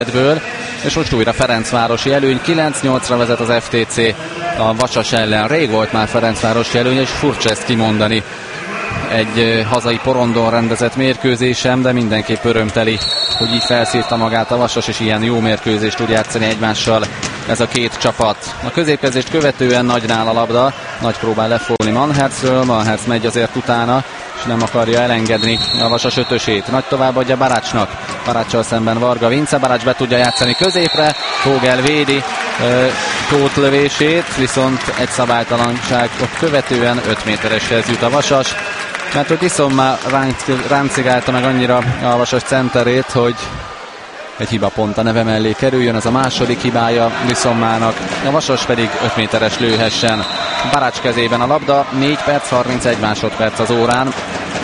és most újra Ferencvárosi előny, 9-8-ra vezet az FTC a Vasas ellen. Rég volt már Ferencvárosi előny, és furcsa ezt kimondani egy hazai porondon rendezett mérkőzésem, de mindenképp örömteli, hogy így felszívta magát a Vasas, és ilyen jó mérkőzést tud játszani egymással ez a két csapat. A középkezdést követően Nagynál a labda, Nagy próbál lefogni Manhertzről, Manhertz megy azért utána, és nem akarja elengedni a Vasas ötösét. Nagy továbbadja Barácsnak, Baráccsal szemben Varga Vince, Barács be tudja játszani középre, Vogel védi Tóth lövését, viszont egy szabálytalanság ott követően 5 métereshez jut a Vasas, mert hogy Iszon már ráncigálta meg annyira a Vasas centerét, hogy egy hibapont a neve mellé kerüljön, ez a második hibája Viszonmának, a Vasas pedig 5 méteres lőhessen. Barács kezében a labda, 4 perc, 31 másodperc az órán.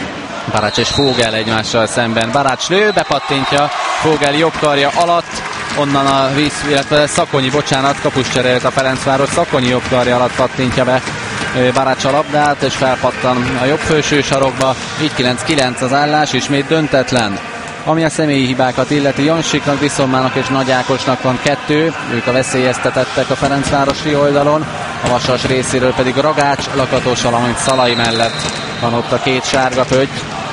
Barács és Vogel egymással szemben. Barács lő, bepattintja Vogel jobb karja alatt, onnan a víz, illetve Szakonyi, kapus cserélt a Ferencváros, Szakonyi jobb karja alatt pattintja be Barács a labdát, és felpattan a jobb felső sarokba, így 9-9 az állás, ismét döntetlen. Ami a személyi hibákat illeti, Jansiknak, Viszonmának és Nagy Ákosnak van 2, ők a veszélyeztetettek a Ferencvárosi oldalon, a Vasas részéről pedig Ragács, Lakatos, valamint Szalai mellett van ott a 2 sárga pötty.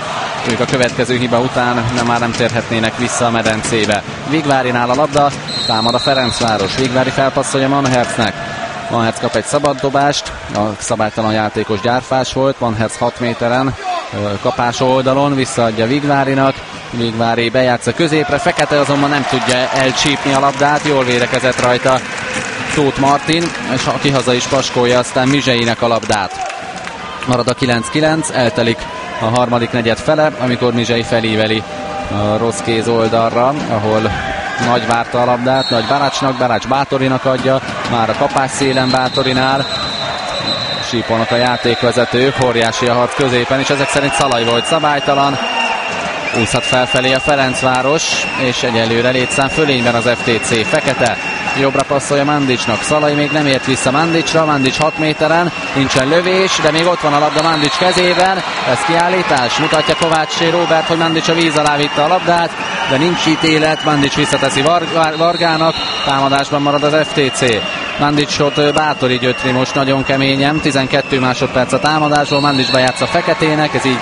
Ők a következő hiba után már nem térhetnének vissza a medencébe. Vigvárinál a labda, támad a Ferencváros, Vigvári felpasszolja Manhertznek. Manhertz kap egy szabad dobást, a szabálytalan játékos Gyárfás volt, Manhertz 6 méteren, kapás oldalon, visszaadja Vigvárinak, Vigvári bejátsza középre, Fekete azonban nem tudja elcsípni a labdát, jól védekezett rajta Tóth Martin, és aki haza is paskolja aztán Mizseinek a labdát. Marad a 9-9, eltelik a harmadik negyed fele, amikor Mizsei felíveli a rossz kéz oldalra, ahol Nagy várta a labdát, Nagy Barácsnak, Barács Bátorinak adja, már a kapás szélen Bátorinál, sípolnak a játékvezetők, óriási a harc középen, és ezek szerint Szalai volt szabálytalan, úszhat felfelé a Ferencváros, és egyelőre létszám fölényben az FTC. Fekete jobbra passzolja Mandicsnak, Szalai még nem ért vissza Mandicsra, Mandics 6 méteren, nincsen lövés, de még ott van a labda Mandics kezében, ez kiállítás, mutatja Kovács Róbert, hogy Mandics a víz alá vitte a labdát, de nincs ítélet, Mandics visszateszi Vargának, támadásban marad az FTC. Mandicsot Bátori gyötri most nagyon keményen, 12 másodperc a támadásból, Mandics bejátsza Feketének, ez így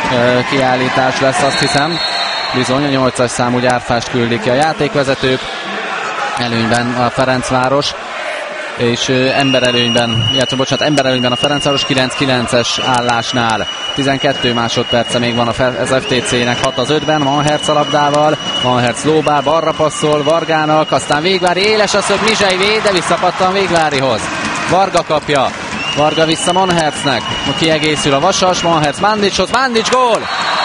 kiállítás lesz, azt hiszem. Bizony, a 8-as számú Gyárfást küldik ki a előnyben a Ferencváros, és emberelőnyben a Ferencváros 9-9-es állásnál. 12 másodperce még van az FTC-nek, 6 az 5-ben, Manhertz a labdával, Manhertz lóbál, balra passzol Vargának, aztán Végvári éles a szög, Mizsei véd, de visszapattan Végvárihoz. Varga kapja, Varga vissza Manhertznek, kiegészül a Vasas, Manhertz Mandicshoz, Mandics gól!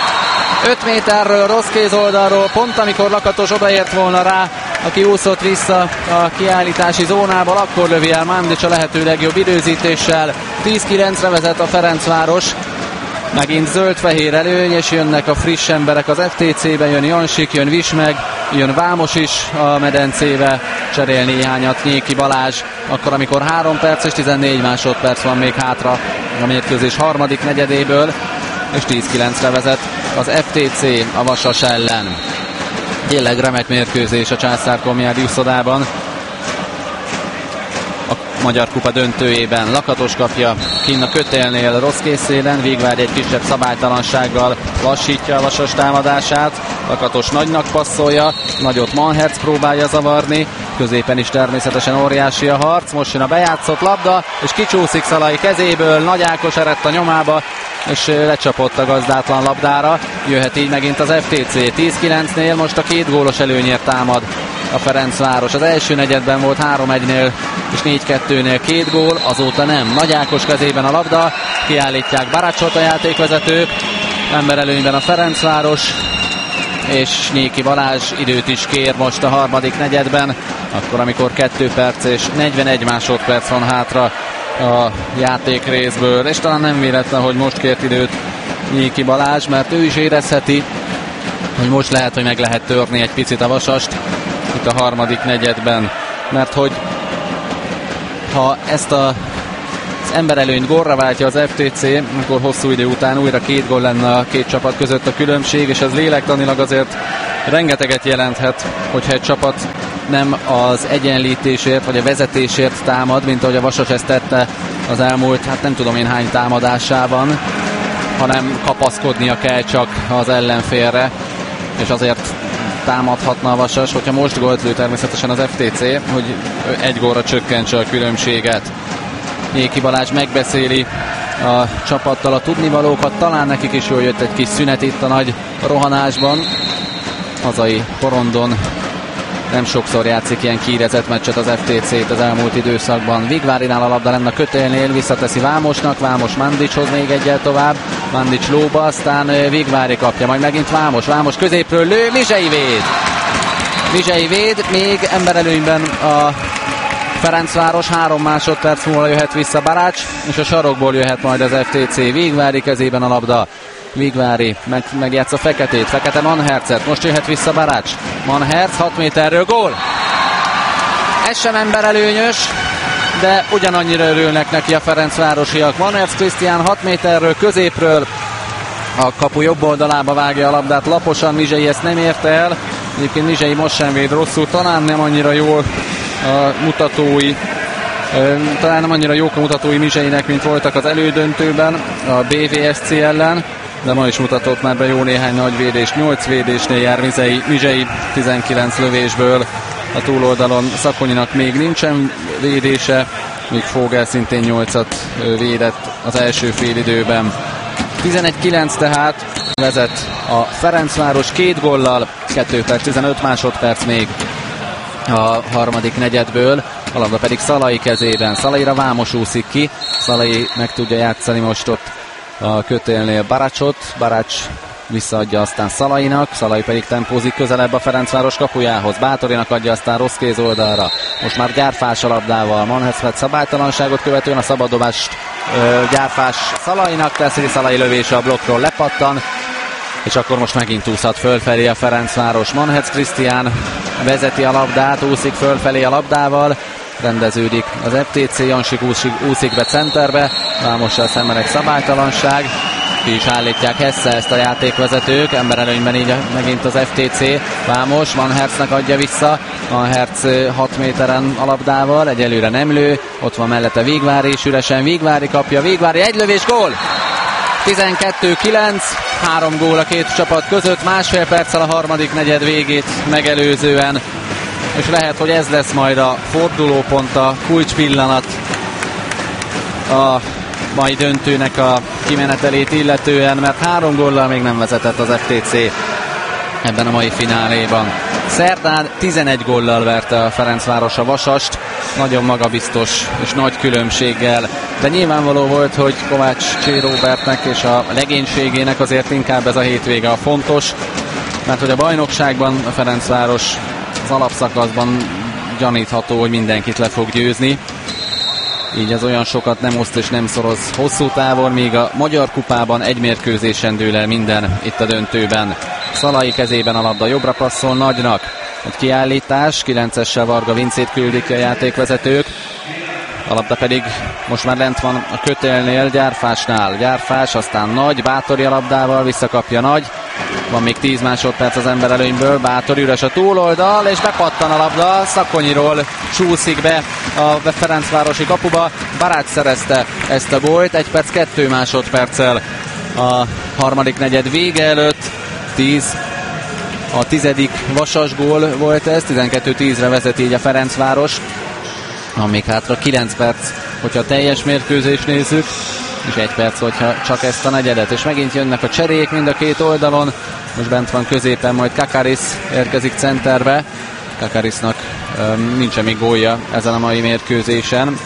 5 méterről, rossz kéz oldalról, pont amikor Lakatos odaért volna rá, aki úszott vissza a kiállítási zónából, akkor lövi el Mandics a lehető legjobb időzítéssel. 10-9-re vezet a Ferencváros. Megint zöld-fehér előny, és jönnek a friss emberek az FTC-be, jön Jansik, jön Vismeg, jön Vámos is a medencébe, cserél néhányat Nyéki Balázs, akkor amikor 3 perc és 14 másodperc van még hátra a mérkőzés harmadik negyedéből, és 10-9-re vezet az FTC a Vasas ellen. Tényleg remek mérkőzés a Császár-Komjádi úszodában. A Magyar Kupa döntőjében Lakatos kapja kinn a kötélnél rossz készélen, Végvári egy kisebb szabálytalansággal lassítja a Vasas támadását. Lakatos Nagynak passzolja, Nagyot Manhertz próbálja zavarni, középen is természetesen óriási a harc, most jön a bejátszott labda, és kicsúszik Szalai kezéből, Nagy Ákos eredt a nyomába, és lecsapott a gazdátlan labdára. Jöhet így megint az FTC. 10-9-nél most a 2 gólos előnyért támad a Ferencváros. Az első negyedben volt 3-1-nél és 4-2-nél 2 gól, azóta nem. Nagy Ákos kezében a labda, kiállítják Barácsot a játékvezetők, emberelőnyben a Ferencváros, és Nyéki Balázs időt is kér most a harmadik negyedben, akkor amikor 2 perc és 41 másodperc van hátra a játék részből, és talán nem véletlen, hogy most kért időt Nyéki Balázs, mert ő is érezheti, hogy most lehet, hogy meg lehet törni egy picit a Vasast itt a harmadik negyedben, mert hogy ha ezt az emberelőnyt gólra váltja az FTC, akkor hosszú idő után újra 2 gól lenne a két csapat között a különbség, és ez lélektanilag azért rengeteget jelenthet, hogyha egy csapat nem az egyenlítésért vagy a vezetésért támad, mint ahogy a Vasas ezt tette az elmúlt, hát nem tudom én hány támadásában, hanem kapaszkodnia kell csak az ellenfélre, és azért támadhatna a Vasas, hogyha most gólt lő természetesen az FTC, hogy egy gólra csökkentse a különbséget. Éki Balázs megbeszéli a csapattal a tudnivalókat, talán nekik is jól jött egy kis szünet itt a nagy rohanásban. Hazai porondon nem sokszor játszik ilyen kiírezett meccset az FTC-t az elmúlt időszakban. Vigvárinál a labda lenne a kötélnél, visszateszi Vámosnak, Vámos Mandicshoz még egyel tovább, Mandics lóba, aztán Vigvári kapja, majd megint Vámos középről lő, Mizsei véd, még emberelőnyben a Ferencváros, 3 másodperc múlva jöhet vissza Barács, és a sarokból jöhet majd az FTC. Vigvári kezében a labda. Vigvári megjátsza Feketét, Fekete Manhercet, most jöhet vissza Barács. Manherc 6 méterről gól! Ez sem emberelőnyös, de ugyanannyira örülnek neki a ferencvárosiak. Manherc Krisztián 6 méterről, középről a kapu jobb oldalába vágja a labdát laposan, Mizsei ezt nem érte el. Egyébként Mizsei most sem véd rosszul, talán nem annyira jól a mutatói, talán nem annyira jók a mutatói Mizseinek, mint voltak az elődöntőben a BVSC ellen, de ma is mutatott már be jó néhány nagy védést, 8 védésnél jár Mizsei 19 lövésből, a túloldalon Szakonyinak még nincsen védése, míg Fogel szintén 8-at védett az első félidőben. 11-9 tehát vezet a Ferencváros 2 góllal, 2 perc 15 másodperc még a harmadik negyedből, a labda pedig Szalai kezében. Szalaira Vámos úszik ki, Szalai meg tudja játszani most ott a kötélnél Barácsot, Barács visszaadja aztán Szalainak, Szalai pedig tempózik közelebb a Ferencváros kapujához, Bátorinak adja aztán rossz kéz oldalra, most már Gyárfás a labdával, Manherc vett szabálytalanságot követően a szabaddobást Gyárfás Szalainak teszi, Szalai lövése a blokkról lepattan, és akkor most megint úszhat fölfelé a Ferencváros. Manherc Krisztián vezeti a labdát, úszik fölfelé a labdával, rendeződik az FTC, Jansik úszik be centerbe, Vámossal szemben egy szabálytalanság, ki is állítják Hesse ezt a játékvezetők, emberelőnyben így megint az FTC, Vámos, Manhercnek adja vissza, Manherc 6 méteren a labdával, egyelőre nem lő, ott van mellette Vigvári is üresen, Vigvári kapja, Vigvári egy lövés, gól! 12-9, 3 gól a két csapat között, másfél perccel a harmadik negyed végét megelőzően, és lehet, hogy ez lesz majd a fordulópont, a kulcspillanat a mai döntőnek a kimenetelét illetően, mert 3 góllal még nem vezetett az FTC ebben a mai fináléban. Szerdán 11 góllal verte a Ferencváros a Vasast, nagyon magabiztos és nagy különbséggel, de nyilvánvaló volt, hogy Kovács Csé Róbertnek és a legénységének azért inkább ez a hétvége a fontos, mert hogy a bajnokságban a Ferencváros az alapszakaszban gyanítható, hogy mindenkit le fog győzni. Így ez olyan sokat nem oszt és nem szoroz hosszú távon, míg a Magyar Kupában egy mérkőzésen dől el minden itt a döntőben. Szalai kezében a labda, jobbra passzol Nagynak. Egy kiállítás, 9-essel Varga Vincét küldik ki a játékvezetők. A labda pedig most már lent van a kötélnél, Gyárfásnál. Gyárfás, aztán Nagy, Bátori a labdával, visszakapja Nagy. Van még 10 másodperc az emberelőnyből, Bátori üres a túloldal, és bepattan a labda, Szakonyiról csúszik be a Ferencvárosi kapuba. Barács szerezte ezt a gólt, 1 perc 2 másodperccel a harmadik negyed vége előtt. A 10. Vasas gól volt ez, 12-10-re vezeti így a Ferencváros. Van még hátra 9 perc, hogyha teljes mérkőzést nézzük, és 1 perc, hogyha csak ezt a negyedet. És megint jönnek a cserék mind a két oldalon. Most bent van középen, majd Kakaris érkezik centerbe. Kakarisnak nincsen még gólja ezen a mai mérkőzésen.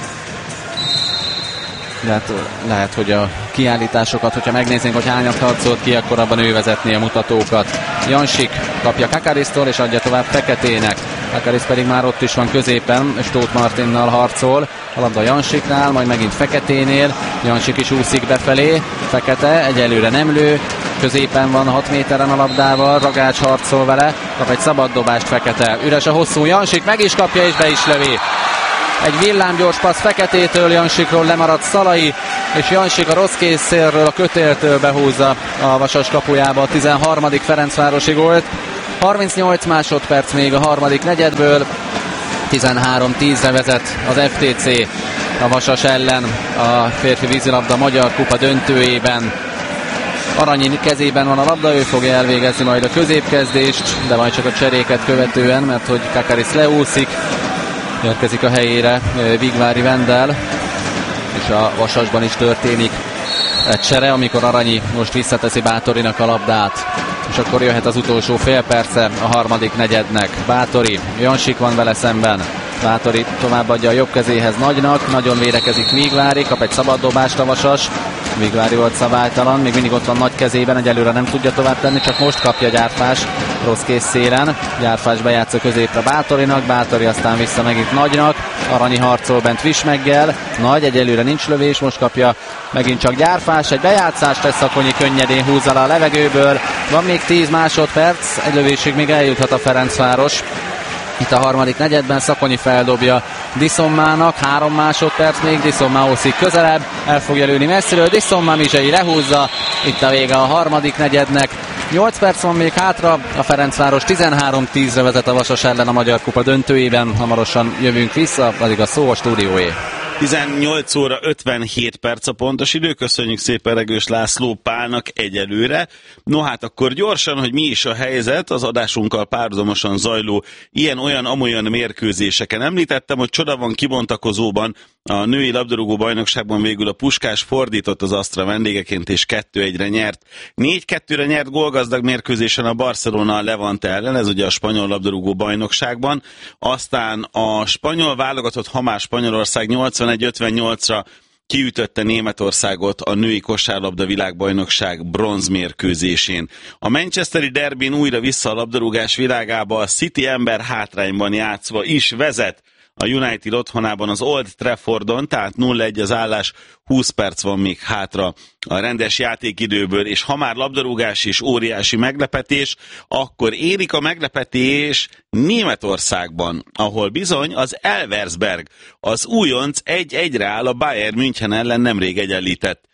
Lehet, hogy a kiállításokat, hogyha megnéznénk, hogy hányat harcolt ki, akkor abban ő vezetné a mutatókat. Jansik kapja Kakarisztól, és adja tovább Feketének. Kakaris pedig már ott is van középen, és Tóth Martinnal harcol. A labda Jansiknál, majd megint Feketénél. Jansik is úszik befelé. Fekete egyelőre nem lő. Középen van 6 méteren a labdával. Ragács harcol vele. Kap egy szabad dobást Fekete. Üres a hosszú Jansik, meg is kapja és be is lövi. Egy villámgyors passz Feketétől, Jansikról lemaradt Szalai, és Jansik a rossz kézszélről, a kötéltől behúzza a Vasas kapujába a 13. Ferencvárosi gólt. 38 másodperc még a harmadik negyedből, 13-10-re vezet az FTC a Vasas ellen a férfi vízilabda Magyar Kupa döntőjében. Aranyi kezében van a labda, ő fogja elvégezni majd a középkezdést, de majd csak a cseréket követően, mert hogy Kakaris leúszik, érkezik a helyére Vigvári Vendel, és a Vasasban is történik egy csere, amikor Aranyi most visszateszi Bátorinak a labdát, és akkor jöhet az utolsó fél perce a harmadik negyednek. Bátori, Jansik van vele szemben, Bátori továbbadja a jobb kezéhez Nagynak, nagyon védekezik Vigvári, kap egy szabaddobást a Vasas, Vigvári volt szabálytalan, még mindig ott van Nagy kezében, egyelőre nem tudja tovább tenni, csak most kapja Gyárfás rossz kész szélen. Gyárfás bejátsz a középre Bátorinak, Bátori aztán vissza megint Nagynak, Aranyi harcol bent Vismeggel, Nagy egyelőre nincs lövés, most kapja megint csak Gyárfás, egy bejátszást tesz, Szakonyi könnyedén húzza le a levegőből, van még 10 másodperc, egy lövésig még eljuthat a Ferencváros. Itt a harmadik negyedben Szakonyi feldobja Diszommának, 3 másodperc még, Diszommá úszik közelebb, el fogja lőni messziről, Diszommá Mizsei lehúzza, itt a vége a harmadik negyednek. 8 perc van még hátra, a Ferencváros 13-10-re vezet a Vasas ellen a Magyar Kupa döntőjében, hamarosan jövünk vissza, addig a szó a stúdióé. 18 óra 57 perc a pontos idő, köszönjük szépen Regős László Pálnak egyelőre. No hát akkor gyorsan, hogy mi is a helyzet az adásunkkal párhuzamosan zajló ilyen-olyan-amolyan mérkőzéseken. Említettem, hogy csoda van kibontakozóban, a női labdarúgó bajnokságban végül a Puskás fordított az Astra vendégeként és 2-1-re nyert. 4-2-re nyert gólgazdag mérkőzésen a Barcelona a Levante ellen, ez ugye a spanyol labdarúgó bajnokságban. Aztán a spanyol válogatott Hamás Spanyolország 81-58-ra kiütötte Németországot a női kosárlabda világbajnokság bronzmérkőzésén. A manchesteri derbin újra vissza a labdarúgás világába, a City ember hátrányban játszva is vezet a United otthonában az Old Traffordon, tehát 0-1 az állás, 20 perc van még hátra a rendes játékidőből, és ha már labdarúgás és óriási meglepetés, akkor érik a meglepetés Németországban, ahol bizony az Elversberg, az újonc 1-1-re áll a Bayern München ellen nemrég egyenlített.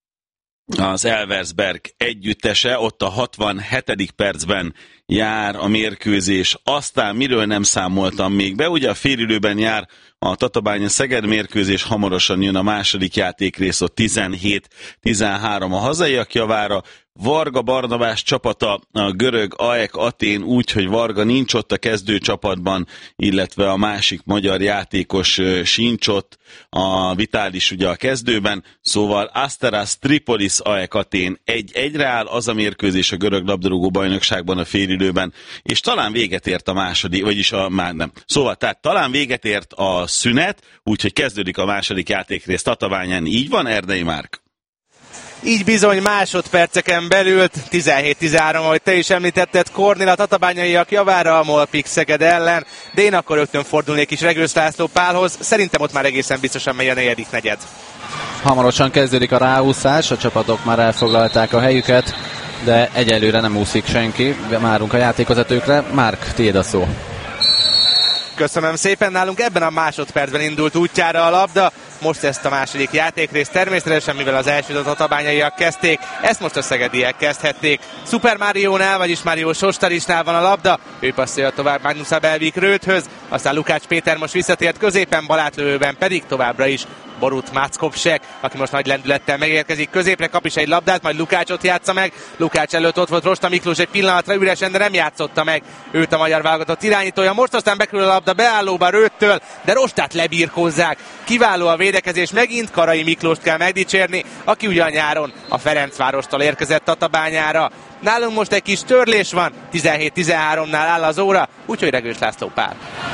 Az Elversberg együttese ott a 67. percben jár a mérkőzés. Aztán miről nem számoltam még be, ugye a félidőben jár a Tatabánya-Szeged mérkőzés, hamarosan jön a második játékrész, ott 17-13 a hazaiak javára. Varga Barnabás csapata, a görög AEK Atén úgy, hogy Varga nincs ott a kezdőcsapatban, illetve a másik magyar játékos sincs ott, a Vitális ugye a kezdőben, szóval Asteras Tripolis AEK Atén 1-1-re áll, az a mérkőzés a görög labdarúgó bajnokságban a félidőben, és talán véget ért a második, vagyis már nem. Szóval, tehát talán véget ért a szünet, úgyhogy kezdődik a második játékrész Tatabányán. Így van, Erdei Márk? Így bizony, másodperceken belül 17-13, ahogy te is említetted, Kornél a tatabányaiak javára a Molpik Szeged ellen, de én akkor rögtön fordulnék is Regős László Pálhoz, szerintem ott már egészen biztosan megy a negyedik negyed. Hamarosan kezdődik a ráúszás, a csapatok már elfoglalták a helyüket, de egyelőre nem úszik senki, várunk a játékvezetőkre. Márk, tiéd a szó. Köszönöm szépen, nálunk ebben a másodpercben indult útjára a labda, most ezt a második játékrészt természetesen, mivel az elsőt a tatabányaiak kezdték, ezt most a szegediek kezdhették. Super Máriónál, vagyis Mário Sostarisnál van a labda, ő passzolja tovább Magnus Abelvik Röthöz, aztán Lukács Péter most visszatért középen, balátlövőben pedig továbbra is Borut Máckopsek, aki most nagy lendülettel megérkezik középre, kap is egy labdát, majd Lukácsot játsza meg. Lukács előtt ott volt Rosta Miklós egy pillanatra üresen, de nem játszotta meg őt a magyar válogatott irányítója. Most aztán bekerül a labda beállóba Röttől, de Rostát lebirkózzák. Kiváló a védekezés, megint Karai Miklóst kell megdicsérni, aki ugyan nyáron a Ferencvárostól érkezett Tatabányára. Nálunk most egy kis törlés van, 17-13-nál áll az óra, úgyhogy Regős László Pál.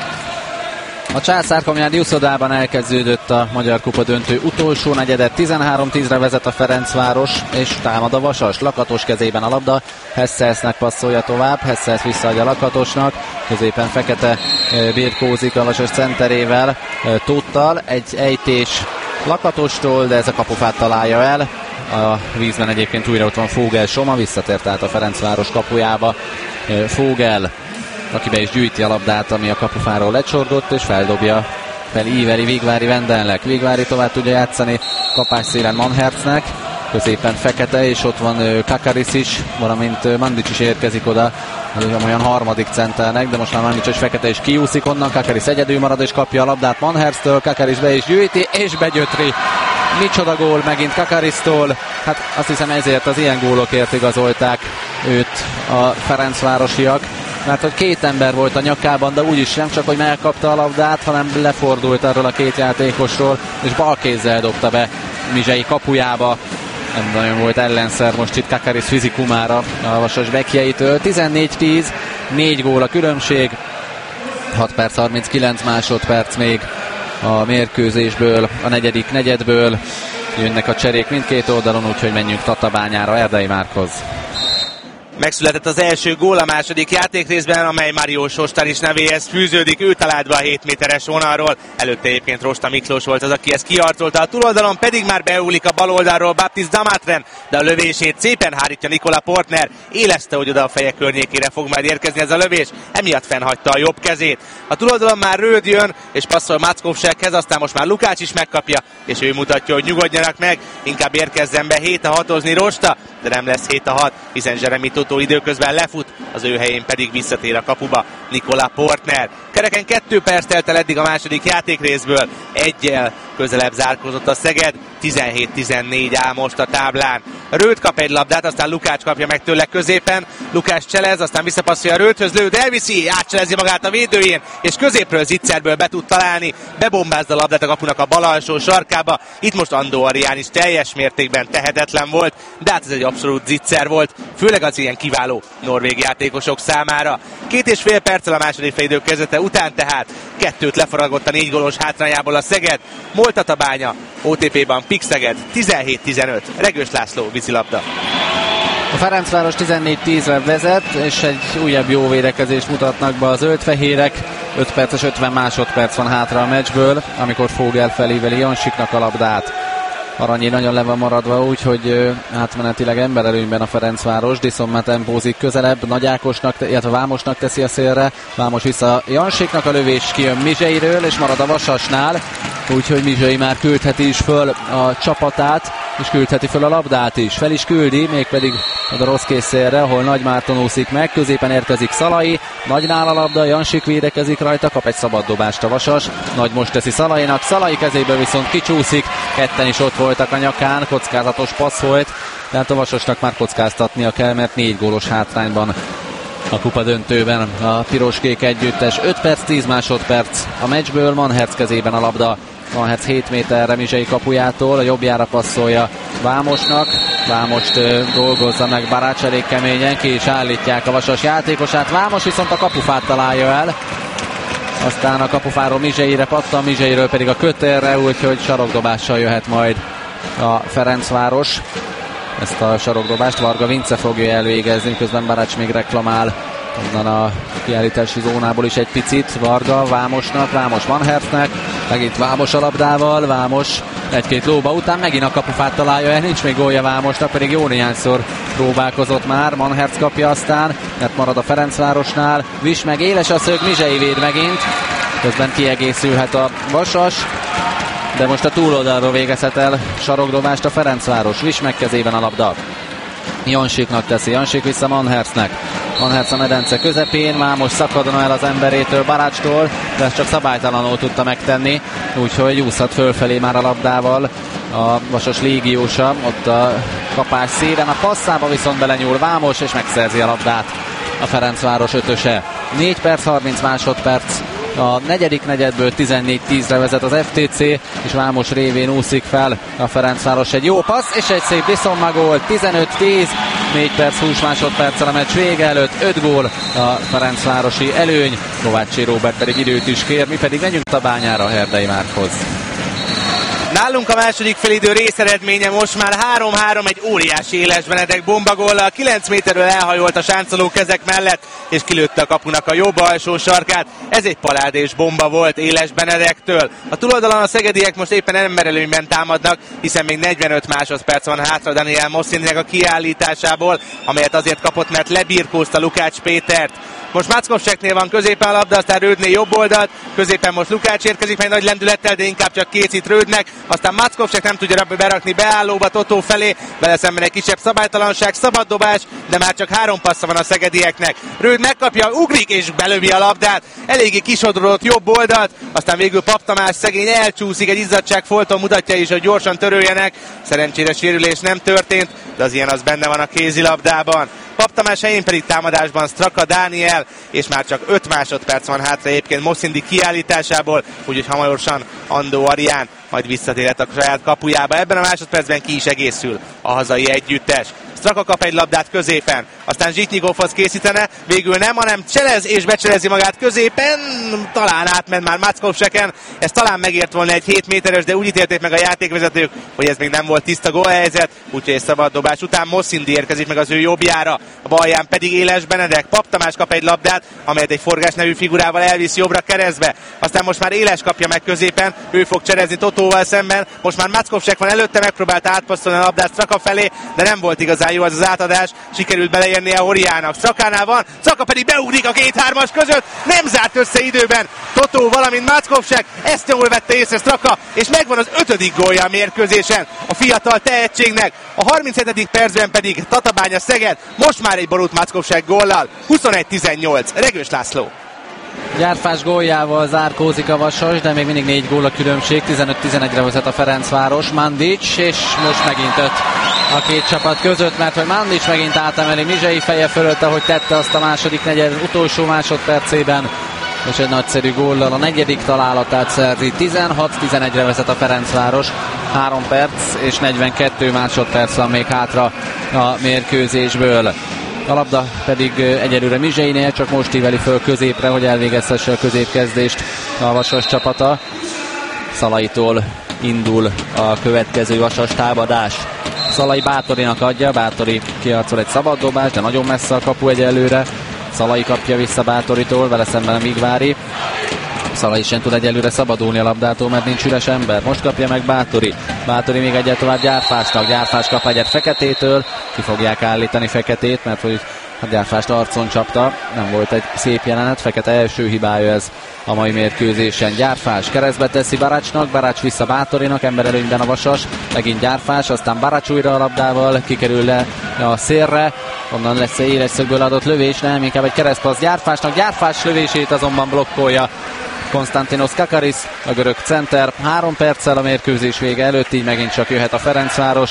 A Császár-Komjádi úszodában elkezdődött a Magyar Kupa döntő utolsó negyedet, 13-10-re vezet a Ferencváros, és támad a Vasas. Lakatos kezében a labda, Hesselsznek passzolja tovább, Hesselsz visszaadja Lakatosnak, középen Fekete birkózik a Vasas centerével, Tóttal, egy ejtés Lakatostól, de ez a kapufát találja el. A vízben egyébként újra ott van Fogel Soma, visszatért át a Ferencváros kapujába Fogel, aki be is gyűjti a labdát, ami a kapufáról lecsordott, és feldobja felíveli Vigvári Vendelnek. Vigvári tovább tudja játszani kapás szélen Manhertznek, középen Fekete, és ott van Kakaris is, valamint Mandics is érkezik oda olyan harmadik centernek, de most már nincs, hogy Fekete is kiúszik onnan, Kakaris egyedül marad és kapja a labdát Manherstől, Kakaris be is gyűjti és begyötri. Micsoda gól megint Kakarisztól, hát azt hiszem ezért az ilyen gólokért igazolták őt a ferencvárosiak, mert hogy két ember volt a nyakában, de úgyis nem csak, hogy megkapta a labdát, hanem lefordult arról a két játékosról, és balkézzel dobta be Mizsei kapujába. Nem nagyon volt ellenszer most itt Kakaris fizikumára a Vasas bekkjeitől. 14-10, 4 gól a különbség, 6 perc 39 másodperc még a mérkőzésből, a negyedik negyedből. Jönnek a cserék mindkét oldalon, úgyhogy menjünk Tatabányára Erdei Márkhoz. Megszületett az első gól a második játékrészben, amely Mario Sostarics nevéhez fűződik, ő talált be a 7 méteres vonalról. Előtte egyébként Rosta Miklós volt az, aki ezt kiarcolta, a túloldalon pedig már beúlik a bal oldalról Baptiste Damatren, de a lövését szépen hárítja Nikola Portner. Élezte, hogy oda a feje környékére fog majd érkezni ez a lövés, emiatt fennhagyta a jobb kezét. A túloldalon már Röd jön, és passzol Mackovsekhez, aztán most már Lukács is megkapja, és ő mutatja, hogy nyugodjanak meg, inkább érkezzen be 7-6-ozni Rosta, de nem lesz 7-6, hiszen Jeremy Totó időközben lefut, az ő helyén pedig visszatér a kapuba Nikola Portner. Kereken 2 perc telt el eddig a második játékrészből, egyel közelebb zárkózott a Szeged, 17-14 áll most a táblán. Röd kap egy labdát, aztán Lukács kapja meg tőle középen, Lukács cselez, aztán visszapasszolja Rödhöz, Lőd elviszi, átcselezi magát a védőjén, és középről zicserből be tud találni, bebombázza a labdát a kapunak a bal alsó sarkába. Itt most Andó Arián is teljes mértékben tehetetlen volt, de hát ez egy abszolút zicser volt, főleg az ilyen kiváló norvég játékosok számára. 2,5 perccel a második félidő kezdete után tehát 2-t lefaragott a 4 gólos hátrányából a Szeged. Tatabánya, OTP-ban Pik Szeged 17-15. Regős László vízilabda. A Ferencváros 14-10-re vezet, és egy újabb jó védekezést mutatnak be a zöldfehérek. 5 perces 50 másodperc van hátra a meccsből, amikor Fogel felíveli Jansiknak a labdát. Aranyi nagyon le van maradva, úgyhogy átmenetileg emberelőnyben a Ferencváros. Diszon már tempózik közelebb, Nagy Ákosnak, illetve Vámosnak teszi a szélre. Vámos vissza Jansiknak, a lövés kijön Mizseiről, és marad a Vasasnál. Úgyhogy Mizsei már küldheti is föl a csapatát, és küldheti föl a labdát is. Fel is küldi, mégpedig a rossz készszélre, ahol Nagy Márton úszik meg, középen érkezik Szalai, Nagynál a labda, Jansik védekezik rajta, kap egy szabad dobást a Vasas. Nagy most teszi Szalainak, Szalai kezéből viszont kicsúszik, ketten is ott voltak a nyakán, kockázatos passz volt, tehát a Vasasnak már kockáztatnia kell, mert 4 gólos hátrányban a kupa döntőben a piros-kék együttes. 5 perc 10 másodperc a meccsből, Manhertz kezében a labda. Manhertz 7 méterre Mizsei kapujától, a jobbjára passzolja Vámosnak. Vámost dolgozza meg Barács elég keményen, ki is állítják a Vasas játékosát. Vámos viszont a kapufát találja el. Aztán a kapufáról Mizseire pattan, Mizseiről pedig a kötélre, úgyhogy sarokdobással jöhet majd a Ferencváros. Ezt a sarokdobást Varga Vince fogja elvégezni, közben Barács még reklamál onnan a kiállítási zónából is egy picit. Varga Vámosnak, Vámos Manhertznek, megint Vámos a labdával, Vámos egy-két lóba után megint a kapufát találja el, nincs még gólja Vámosnak, pedig jó néhányszor próbálkozott már. Manhertz kapja aztán, mert marad a Ferencvárosnál, Vis meg éles a szög, Mizsei véd megint, közben kiegészülhet a Vasas, de most a túloldalról végezhet el sarokdobást a Ferencváros. Vis meg kezében a labda. Jansiknak teszi, Jansik vissza Manhertznek. Manhertz a medence közepén, Vámos szakadna el az emberétől, Barácstól, de ezt csak szabálytalanul tudta megtenni, úgyhogy úszhat fölfelé már a labdával a Vasas légiósa, ott a kapás szélen, a passzába viszont belenyúl Vámos, és megszerzi a labdát a Ferencváros ötöse. 4 perc 30 másodperc a negyedik negyedből, 14-10-re vezet az FTC, és Vámos révén úszik fel a Ferencváros. Egy jó passz, és egy szép Diszomma gól, 15-10, 4 perc 20 másodperccel a meccs vége előtt, 5 gól a ferencvárosi előny, Kovácsi Róbert pedig időt is kér, mi pedig menjünk Tatabányára Erdei Márkhoz. Nálunk a második félidő részeredménye most már 3-3, egy óriási Éles Benedek bombagóllal, 9 méterről elhajolt a sáncoló kezek mellett, és kilőtte a kapunak a jobb alsó sarkát. Ez egy parádés bomba volt Éles Benedektől. A túloldalon a szegediek most éppen emberelőnyben támadnak, hiszen még 45 másodperc van hátra Daniel Mosszininek a kiállításából, amelyet azért kapott, mert lebirkózta Lukács Pétert. Most Mackovseknél van középen a labda, aztán Rödnél jobb oldalt, középen most Lukács érkezik meg nagy lendülettel, de inkább csak készít Rödnek, aztán Mackovsek nem tudja berakni beállóba Totó felé, vele szemben egy kisebb szabálytalanság, szabad dobás, de már csak 3 passza van a szegedieknek. Rőd megkapja, ugrik és belövi a labdát, eléggé kisodrodott jobb oldalt, aztán végül Pap Tamás szegény elcsúszik, egy izzadságfolton mutatja is, hogy gyorsan töröljenek, szerencsére sérülés nem történt, de az ilyen az benne van a kézilabdában. Pap Tamás helyén pedig támadásban Straka Dániel, és már csak 5 másodperc van hátra egyébként Moszindi kiállításából, úgyhogy hamarosan Andó Arián majd visszatérhet a saját kapujába. Ebben a másodpercben ki is egészül a hazai együttes. Straka kap egy labdát középen, aztán Zsitnyikovhoz készítene, végül nem, hanem cselez és becselezi magát középen, talán átment már Mackovseken, ez talán megért volna egy 7 méteres, de úgy ítélték meg a játékvezetők, hogy ez még nem volt tiszta gólhelyzet, úgyhogy egy szabad dobás után Moszindi érkezik meg az ő jobbjára, a balján pedig Éles Benedek. Pap Tamás kap egy labdát, amelyet egy Forgás nevű figurával elvisz jobbra keresztbe, aztán most már Éles kapja meg középen, ő fog cserezni Totóval szemben, most már Mackovsek van előtte, megpróbálta átpasszolni a labdát Straka felé, de nem volt igazán jó az az átadás, sikerült beleérnie a Horiának. Strakánál van, Straka pedig beugrik a 2-3-as között, nem zárt össze időben Totó, valamint Mackovsek, ezt jól vette észre Straka, és megvan az 5. gólja a mérkőzésen a fiatal tehetségnek. A 37. percben pedig Tatabánya Szeged, most már egy Borut Mackovsek góllal, 21-18, Regős László. Gyárfás góljával zárkózik a Vasas, de még mindig 4 gól a különbség, 15-11-re vezet a Ferencváros. Mandics, és most megint 5 a két csapat között, mert hogy Mandics megint átemeli Mizsei feje fölött, ahogy tette azt a második negyed utolsó másodpercében, és egy nagyszerű góllal a 4. találatát szerzi. 16-11-re vezet a Ferencváros, 3 perc és 42 másodperc van még hátra a mérkőzésből. A labda pedig egyelőre Mizseinél, csak most íveli föl középre, hogy elvégezhesse a középkezdést a Vasas csapata. Szalaitól indul a következő Vasas támadás. Szalai Bátorinak adja, Bátori kiharcol egy szabad dobást, de nagyon messze a kapu egyelőre. Szalai kapja vissza Bátoritól, vele szemben a Vigvári. Szalai sem tud egyelőre szabadulni a labdától, mert nincs üres ember. Most kapja meg Bátori. Bátori még egyet tovább Gyárfásnak. Gyárfás kap egyet Feketétől. Ki fogják állítani Feketét, mert hogy a Gyárfást arcon csapta. Nem volt egy szép jelenet. Fekete első hibája ez a mai mérkőzésen. Gyárfás keresztbe teszi Baracsnak. Baracs vissza Bátorinak. Emberelőnyben a Vasas. Megint Gyárfás, aztán Baracs újra a labdával. Kikerül le a szélre. Onnan lesz egy éles szögből adott lövés. Nem, inkább egy keresztpassz Gyárfásnak. Gyárfás lövését azonban blokkolja Konstantinos Kakaris, a görög center. 3 perccel a mérkőzés vége előtt, így megint csak jöhet a Ferencváros.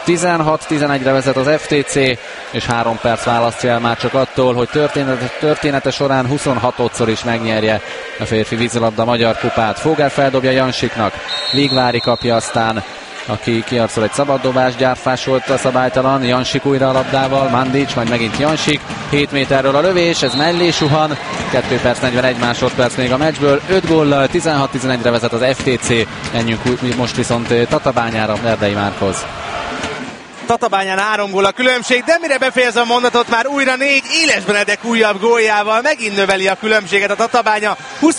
16-11-re vezet az FTC, és 3 perc választja el már csak attól, hogy története során 26-szor is megnyerje a férfi vízilabda magyar kupát. Fogár feldobja Jansiknak, Vigvári kapja, aztán aki kiharcol egy szabaddobás, Gyárfás volt a szabálytalan, Jansik újra a labdával, Mandics, majd megint Jansik, 7 méterről a lövés, ez mellé suhan, 2 perc 41 másodperc még a meccsből, 5 góllal, 16-11-re vezet az FTC, menjünk most viszont Tatabányára, Erdei Márkhoz. Tatabányán 3 gól a különbség, de mire befejez a mondatot, már újra 4, Éles Benedek újabb góljával megint növeli a különbséget a Tatabánya,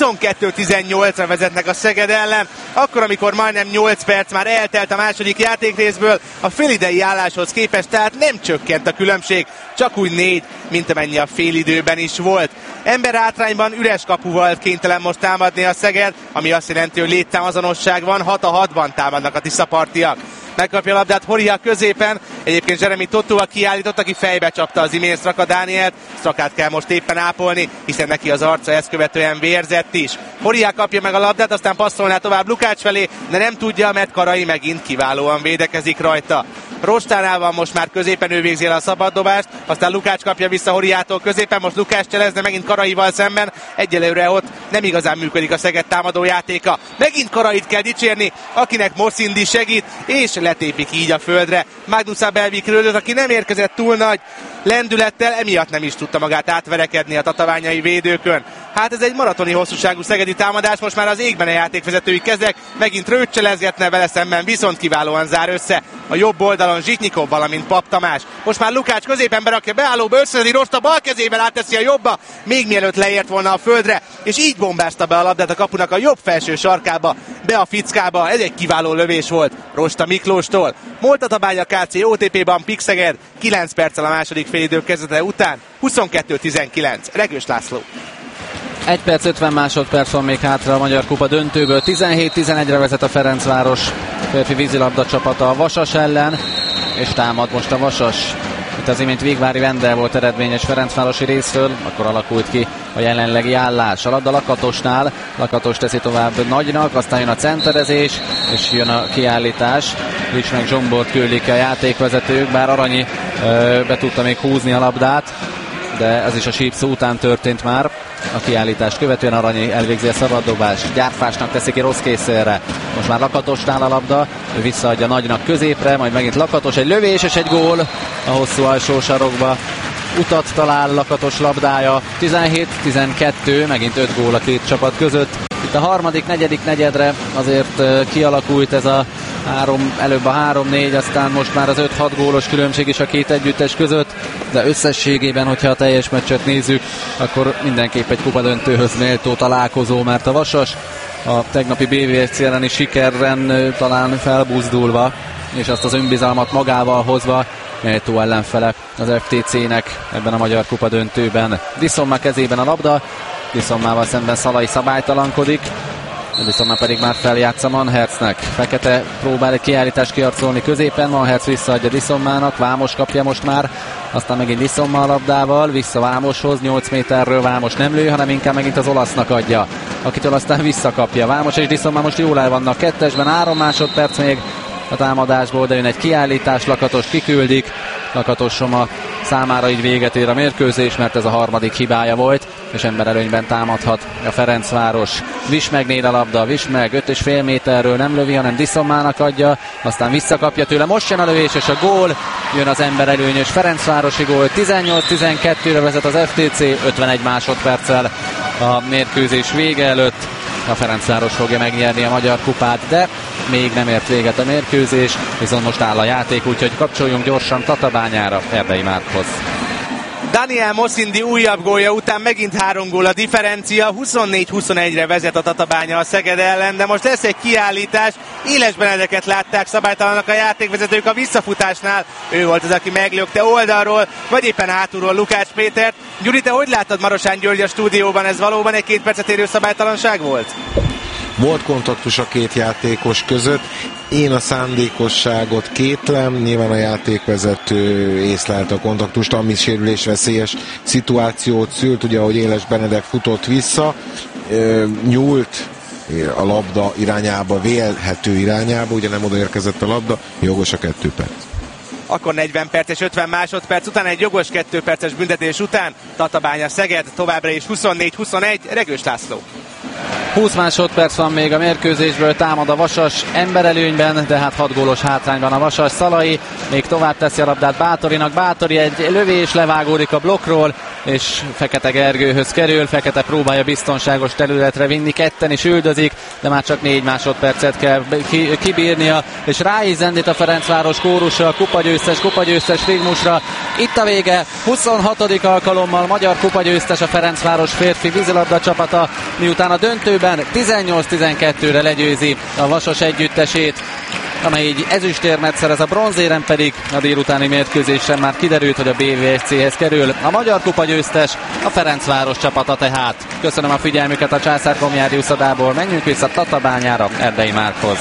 22-18-ra vezetnek a Szeged ellen, akkor amikor majdnem 8 perc már eltelt a második játékrészből, a félidei álláshoz képest, tehát nem csökkent a különbség, csak úgy 4, mint amennyi a félidőben is volt. Ember hátrányban üres kapuval kénytelen most támadni a Szeged, ami azt jelenti, hogy létszámazonosság van, 6-6-ban támadnak a tiszapartiak. Megkapja a labdát Horia középen, egyébként Jeremy Totó kiállított, aki fejbe csapta az imént Straka Dánielt, Strakát kell most éppen ápolni, hiszen neki az arca ezt követően vérzett is. Horia kapja meg a labdát, aztán passzolná tovább Lukács felé, de nem tudja, mert Karai megint kiválóan védekezik rajta. Rostánál van most már középen, ő végzi el a szabaddobást, aztán Lukács kapja vissza Horiától középen, most Lukács cselezne megint Karaival szemben, egyelőre ott nem igazán működik a Szeged támadó játéka. Megint Karait kell dicsérni, akinek Moszindi segít, és letépik így a földre. Magnus Abelvik Röldöt, aki nem érkezett túl nagy lendülettel, emiatt nem is tudta magát átverekedni a tatabányai védőkön. Hát ez egy maratoni hosszúságú szegedi támadás, most már az égben a játékvezetői kezek, megint röccselezgetne, vele szemben viszont kiválóan zár össze a jobb oldalon Zsitnyikov, valamint Pap Tamás. Most már Lukács középen berakja beállóba, összeszedi, Rosta bal kezével átteszi a jobbba, még mielőtt leért volna a földre, és így bombázta be a labdát a kapunak a jobb felső sarkába, be a fickába. Ez egy kiváló lövés volt Rosta Miklóstól. Moltatabánya KC OTP-ban Pixeged, 9 perccel a második félidő kezdete után, 22-19. Regős László. 1 perc 50 másodperc van még hátra a Magyar Kupa döntőből. 17-11-re vezet a Ferencváros férfi vízilabda csapata a Vasas ellen, és támad most a Vasas. Itt az imént Végvári Vendel volt eredményes ferencvárosi részről, akkor alakult ki a jelenlegi állás. A labda Lakatosnál, Lakatos teszi tovább Nagynak, aztán jön a centerezés, és jön a kiállítás. Lics meg Zsombort küldik ki a játékvezetők, bár Aranyi be tudta még húzni a labdát, de ez is a sípszó után történt már. A kiállítást követően Aranyi elvégzi a szabaddobást, Gyárfásnak teszi ki rossz készélre. Most már Lakatosnál a labda, ő visszaadja Nagynak középre, majd megint Lakatos, egy lövés és egy gól a hosszú alsó sarokba. Utat talál Lakatos labdája, 17-12, megint 5 gól a két csapat között. Itt a harmadik, negyedik negyedre azért kialakult ez a előbb a 3-4, aztán most már az 5-6 gólos különbség is a két együttes között, de összességében, hogyha a teljes meccset nézzük, akkor mindenképp egy kupadöntőhöz méltó találkozó, mert a Vasas a tegnapi BVFC elleni sikerren talán felbuzdulva, és azt az önbizalmat magával hozva méltó ellenfele az FTC-nek ebben a Magyar Kupa döntőben. Diszomma kezében a labda, Diszommával szemben Szalai szabálytalankodik, Diszomma pedig már feljátsza Manhertznek. Fekete próbál egy kiállítást kiarcolni középen, Manhertz visszaadja Diszommának, Vámos kapja most már, aztán megint Diszomma a labdával, vissza Vámoshoz, 8 méterről Vámos nem lő, hanem inkább megint az olasznak adja, akitől aztán visszakapja. Vámos és Diszomma most jól el vannak kettesben, 3 másodperc még a támadásból, de jön egy kiállítás, Lakatos kiküldik, Lakatos Soma számára így véget ér a mérkőzés, mert ez a harmadik hibája volt, és emberelőnyben támadhat a Ferencváros. Vismegnél a labda, Vismeg 5,5 méterről nem lövi, hanem Diszommának adja, aztán visszakapja tőle, most jön a lövés és a gól, jön az emberelőnyös ferencvárosi gól, 18-12-re vezet az FTC, 51 másodperccel a mérkőzés vége előtt. A Ferencváros fogja megnyerni a Magyar Kupát, de még nem ért véget a mérkőzés, viszont most áll a játék, úgyhogy kapcsoljunk gyorsan Tatabányára, Erdei Márkhoz. Daniel Moszindi újabb gólja után megint 3 gól a differencia, 24-21-re vezet a Tatabánya a Szeged ellen, de most lesz egy kiállítás, Éles Benedeket látták szabálytalannak a játékvezetők a visszafutásnál, ő volt az, aki meglökte oldalról, vagy éppen hátulról Lukács Pétert. Gyuri, te hogy láttad Marosán György a stúdióban, ez valóban egy 2 percet érő szabálytalanság volt? Volt kontaktus a két játékos között, én a szándékosságot kétlem, nyilván a játékvezető észlelte a kontaktust, ami sérülésveszélyes szituációt szült, ugye ahogy Éles Benedek futott vissza, nyúlt a labda irányába, vélhető irányába, ugye nem odaérkezett a labda, jogos a 2 perc. Akkor 40 perc és 50 másodperc után, egy jogos 2 perces büntetés után Tatabánya Szeged továbbra is 24-21, Regős László. 20 másodperc van még a mérkőzésből, támad a Vasas emberelőnyben, de hát 6 gólos hátrányban a Vasas. Szalai még tovább teszi a labdát Bátorinak, Bátori egy lövés, levágódik a blokkról, és Fekete Gergőhöz kerül, Fekete próbálja biztonságos területre vinni, ketten is üldözik, de már csak 4 másodpercet kell kibírnia, és rá is zendít a Ferencváros kórusa, kupagyőztes Rigmusra. Itt a vége, 26. alkalommal magyar kupagyőztes a Ferencváros férfi vízilabda csapata, miután a döntőben 18-12-re legyőzi a Vasas együttesét, amely így ezüstérmet szerez, a bronzérem pedig a délutáni mérkőzésen már kiderült, hogy a BVFC-hez kerül. A magyar kupa győztes, a Ferencváros csapata tehát. Köszönöm a figyelmüket a Császár Komjádi uszadából, menjünk vissza Tatabányára, Erdei Márkhoz.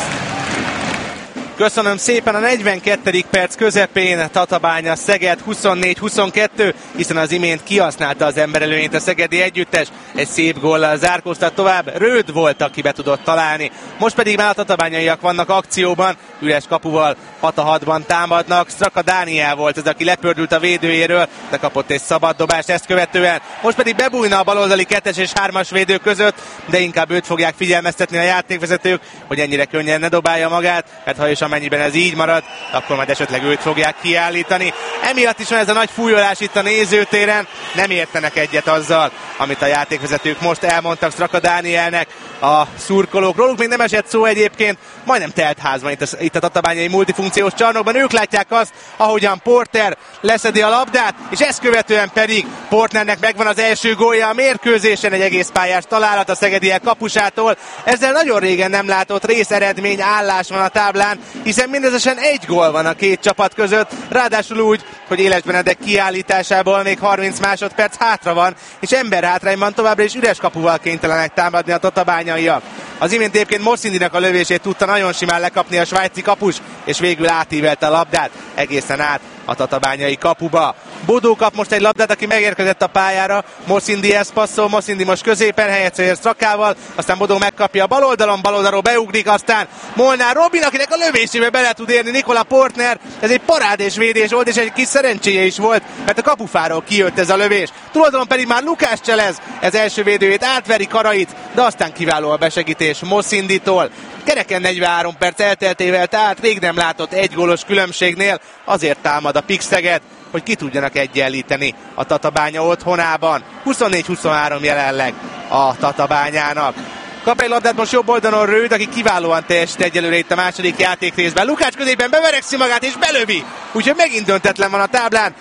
Köszönöm szépen, a 42. perc közepén Tatabánya Szeged 24-22, hiszen az imént kihasználta az emberelőnyt a szegedi együttes, egy szép góllal zárkóztat tovább, Röd volt, aki be tudott találni. Most pedig már a tatabányaiak vannak akcióban, üres kapuval 6-6-ban támadnak, Straka Dániel volt az, aki lepördült a védőjéről, de kapott egy szabad dobást ezt követően. Most pedig bebújna a baloldali 2-es és 3-as védő között, de inkább őt fogják figyelmeztetni a játékvezetők, hogy ennyire könnyen ne dobálja magát, mert ha és amennyiben ez így marad, akkor majd esetleg őt fogják kiállítani. Emiatt is van ez a nagy fújolás itt a nézőtéren, nem értenek egyet azzal, amit a játékvezetők most elmondtak Straka Dánielnek, a szurkolók. Róluk még nem esett szó egyébként, majdnem telt házban itt a tatabányai multifunkciós csarnokban. Ők látják azt, ahogyan Porter leszedi a labdát, és ezt követően pedig Porternek megvan az első gólja a mérkőzésen, egy egész pályás találat a szegediek kapusától. Ezzel nagyon régen nem látott részeredmény állás van a táblán, hiszen mindösszesen 1 gól van a két csapat között, ráadásul úgy, hogy Éles Benedek kiállításából még 30 másodperc hátra van, és emberhátrányban továbbra is üres kapuval kénytelenek támadni a tatabányaiak. Az imént egyébként Morsindinak a lövését tudta nagyon simán lekapni a svájci kapus, és végül átívelte a labdát egészen át a tatabányai kapuba. Bodó kap most egy labdát, aki megérkezett a pályára, Morsindihez passzol, Morsindi most középen helyezett Strakával, aztán Bodó megkapja a bal oldalról beugrik, aztán Molnár Robin, akinek a lövésébe bele tud érni Nikola Portner, ez egy parádés védés volt, és egy kis szerencséje is volt, mert a kapufáról kijött ez a lövés. Túloldalon pedig már Lukács Cselez, ez első védőjét átveri Karait, de aztán kiváló a besegítés Morsinditól. Kereken 43 perc elteltével, tehát rég nem látott 1 gólos különbségnél, azért támad a PIK Szeged, hogy ki tudjanak egyenlíteni a Tatabánya otthonában. 24-23 jelenleg a Tatabányának. Kap egy labdát most jobb oldalon Rőd, aki kiválóan teljesít egyelőre itt a második játékrészben. Lukács középen beverekszi magát és belövi, úgyhogy megint döntetlen van a táblán.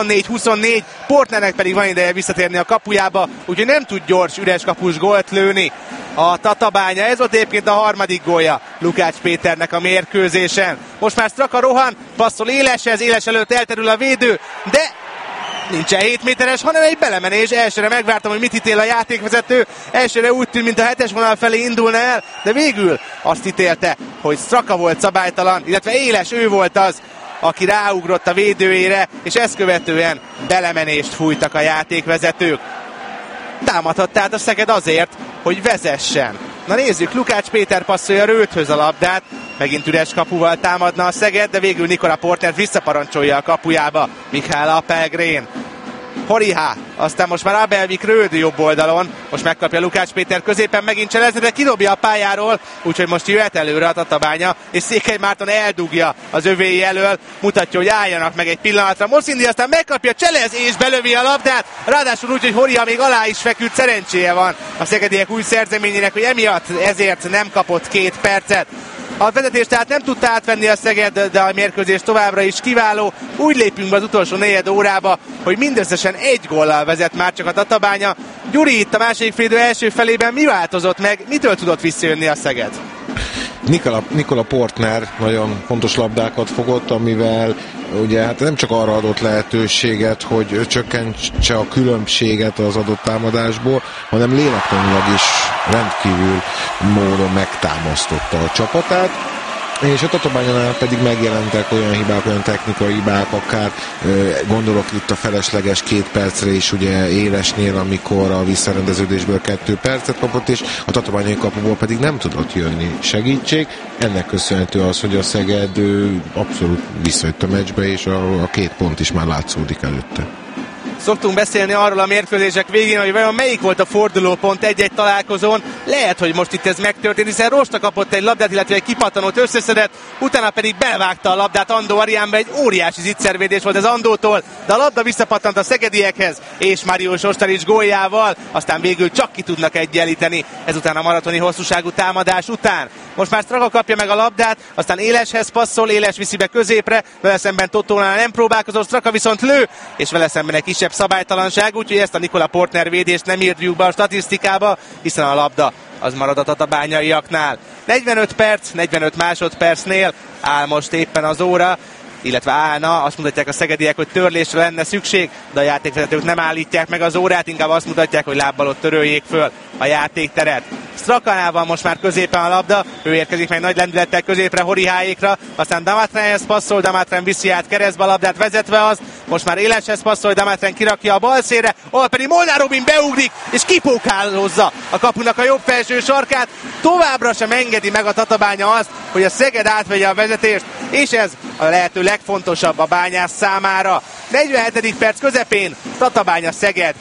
24-24, Portnernek pedig van ideje visszatérni a kapujába, úgyhogy nem tud gyors üres kapus gólt lőni a Tatabánya. Ez volt egyébként a harmadik gólja Lukács Péternek a mérkőzésen. Most már Straka rohan, passzol Éleshez, Éles előtt elterül a védő, de nincsen 7 méteres, hanem egy belemenés. Elsőre megvártam, hogy mit ítél a játékvezető. Elsőre úgy tűnt, mint a 7-es vonal felé indulna el, de végül azt ítélte, hogy Straka volt szabálytalan, illetve Éles, ő volt az, aki ráugrott a védőjére, és ezt követően belemenést fújtak a játékvezetők. Támadhat tehát a Szeged azért, hogy vezessen. Na nézzük, Lukács Péter passzolja Rődhöz a labdát, megint üres kapuval támadna a Szeged, de végül Nikola Porter visszaparancsolja a kapujába Michael Apelgrén. Horihá, aztán most már Abelvik Röd jobb oldalon, most megkapja Lukács Péter középen, megint Cselezne, de kidobja a pályáról, úgyhogy most jöhet előre a Tatabánya, és Székely Márton eldugja az övéi elől, mutatja, hogy álljanak meg egy pillanatra. Morsindi aztán megkapja Cselez és belövi a labdát, ráadásul úgy, hogy Horiha még alá is feküdt, szerencséje van a szegediek új szerzeményének, hogy emiatt ezért nem kapott 2 percet. A vezetést tehát nem tudta átvenni a Szeged, de a mérkőzés továbbra is kiváló. Úgy lépünk be az utolsó negyed órába, hogy mindösszesen 1 góllal vezet már csak a Tatabánya. Gyuri, itt a második félidő első felében mi változott meg, mitől tudott visszajönni a Szeged? Nikola Portner nagyon fontos labdákat fogott, amivel ugye hát nem csak arra adott lehetőséget, hogy csökkentse a különbséget az adott támadásból, hanem lélektanilag is rendkívül módon megtámasztotta a csapatát. És a Tatabányánál pedig megjelentek olyan hibák, olyan technikai hibák, akár gondolok itt a felesleges 2 percre is ugye Élesnél, amikor a visszarendeződésből 2 percet kapott, és a tatabányai kapuból pedig nem tudott jönni segítség. Ennek köszönhető az, hogy a Szeged abszolút visszajött a meccsbe, és a 2 pont is már látszódik előtte. Szoktunk beszélni arról a mérkőzések végén, hogy vajon melyik volt a fordulópont egy-egy találkozón. Lehet, hogy most itt ez megtörtént, hiszen Rosta kapott egy labdát, illetve egy kipattanót összeszedett, utána pedig belvágta a labdát Andó Ariánba, egy óriási zicservédés volt ez Andótól, de a labda visszapattant a szegediekhez, és Marius Ostarics góljával, aztán végül csak ki tudnak egyenlíteni ezután a maratoni hosszúságú támadás után. Most már Straka kapja meg a labdát, aztán Éleshez passzol, Éles viszi be középre, vele szemben Tottónál nem próbálkozott, Straka viszont lő, és vele szemben egy kisebb szabálytalanság, úgyhogy ezt a Nikola Portner védést nem írjuk be a statisztikába, hiszen a labda az marad a tatabányaiaknál. 45 perc, 45 másodpercnél áll most éppen az óra, illetve állna, azt mutatják a szegediek, hogy törlésre lenne szükség, de a játékvezetők nem állítják meg az órát, inkább azt mutatják, hogy lábbal ott töröljék föl a játékteret. Strakanál van most már középen a labda, ő érkezik meg nagy lendülettel középre Horiháékra, aztán Damatrenhez passzol, Damatren viszi át keresztbe a labdát vezetve az, most már Éleshez passzol, Damatren kirakja a bal szélre, ahol pedig Molnár Robin beugrik, és kipókálozza a kapunak a jobb felső sarkát, továbbra sem engedi meg a Tatabánya azt, hogy a Szeged átvegye a vezetést, és ez a lehető legfontosabb a Bányász számára. 47. perc közepén Tatabánya Szeged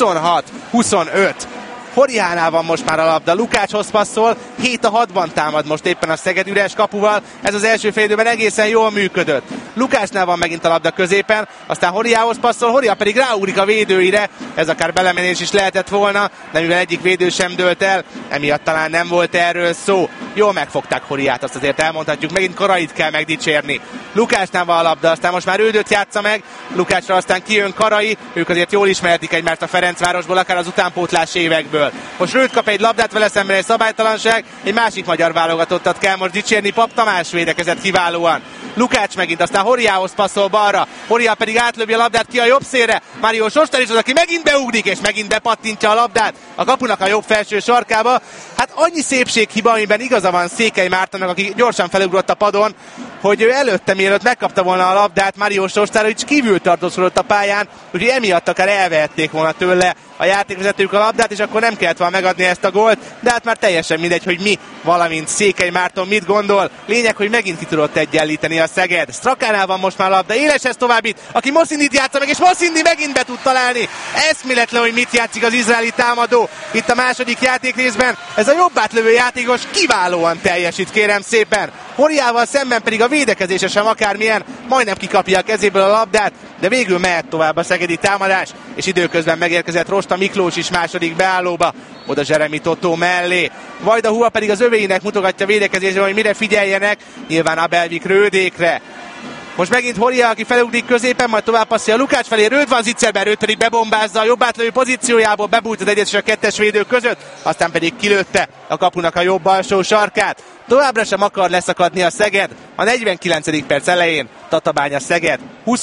26-25. Horihánál van most már a labda, Lukácshoz passzol, 7-6-ban támad most éppen a Szeged üres kapuval, ez az első félidőben egészen jól működött. Lukácsnál van megint a labda középen, aztán Horihához passzol, Horiha pedig ráugrik a védőire, ez akár belemenés is lehetett volna, de mivel egyik védő sem dőlt el, emiatt talán nem volt erről szó. jól megfogták Horiát, azt azért elmondhatjuk. Megint Karait kell megdicsérni. Lukácsnál van a labda, aztán most már Rődöt játsza meg, Lukácsra aztán kijön Karai, ők azért jól ismerhetik egymást a Ferencvárosból, akár az utánpótlás évekből. Most Rőd kap egy labdát, vele szemben egy szabálytalanság, egy másik magyar válogatottat kell most dicsérni, Pap Tamás védekezett kiválóan. Lukács megint, aztán Horiához passzol balra, Horia pedig átlövi a labdát ki a jobb szélre, Mário Sostarics az, aki megint beugrik és megint bepattintja a labdát a kapunak a jobb felső sarkába. Hát annyi szépséghiba, amiben igaza van Székely Mártonnak, aki gyorsan felugrott a padon, hogy ő előtte, mielőtt megkapta volna a labdát, Mário Sostarics kívül tartózkodott a pályán, úgyhogy emiatt akár elvehették volna tőle a játékvezetők a labdát, és akkor nem kellett volna megadni ezt a gólt, de hát már teljesen mindegy, hogy mi, valamint Székely Márton mit gondol. Lényeg, hogy megint ki tudott egyenlíteni a Szeged. Strakánál van most már labda, Éleshez továbbít, aki Moszindit játsza meg, és Moszindi megint be tud találni. Eszméletlen, hogy mit játszik az izraeli támadó itt a második játékrészben. Ez a jobb átlövő játékos kiválóan teljesít, kérem szépen. Horiával szemben pedig a védekezése sem akármilyen, majdnem kikapja a kezéből a labdát, de végül mehet tovább a szegedi támadás, és időközben megérkezett Rosta Miklós is második beállóba, oda Zseremi Totó mellé. Vajda Hua pedig az övéinek mutogatja védekezésre, hogy mire figyeljenek, nyilván Abelvik Rődékre. Most megint Horia, aki felugrik középen, majd tovább passzolja Lukács felé, Rőd van zicserben, Rőd pedig bebombázza a jobb átlövő pozíciójából, bebújt az egyes és a kettes védő között, aztán pedig kilőtte a kapunak a jobb alsó sarkát. Továbbra sem akar leszakadni a Szeged. A 49. perc elején Tatabánya Szeged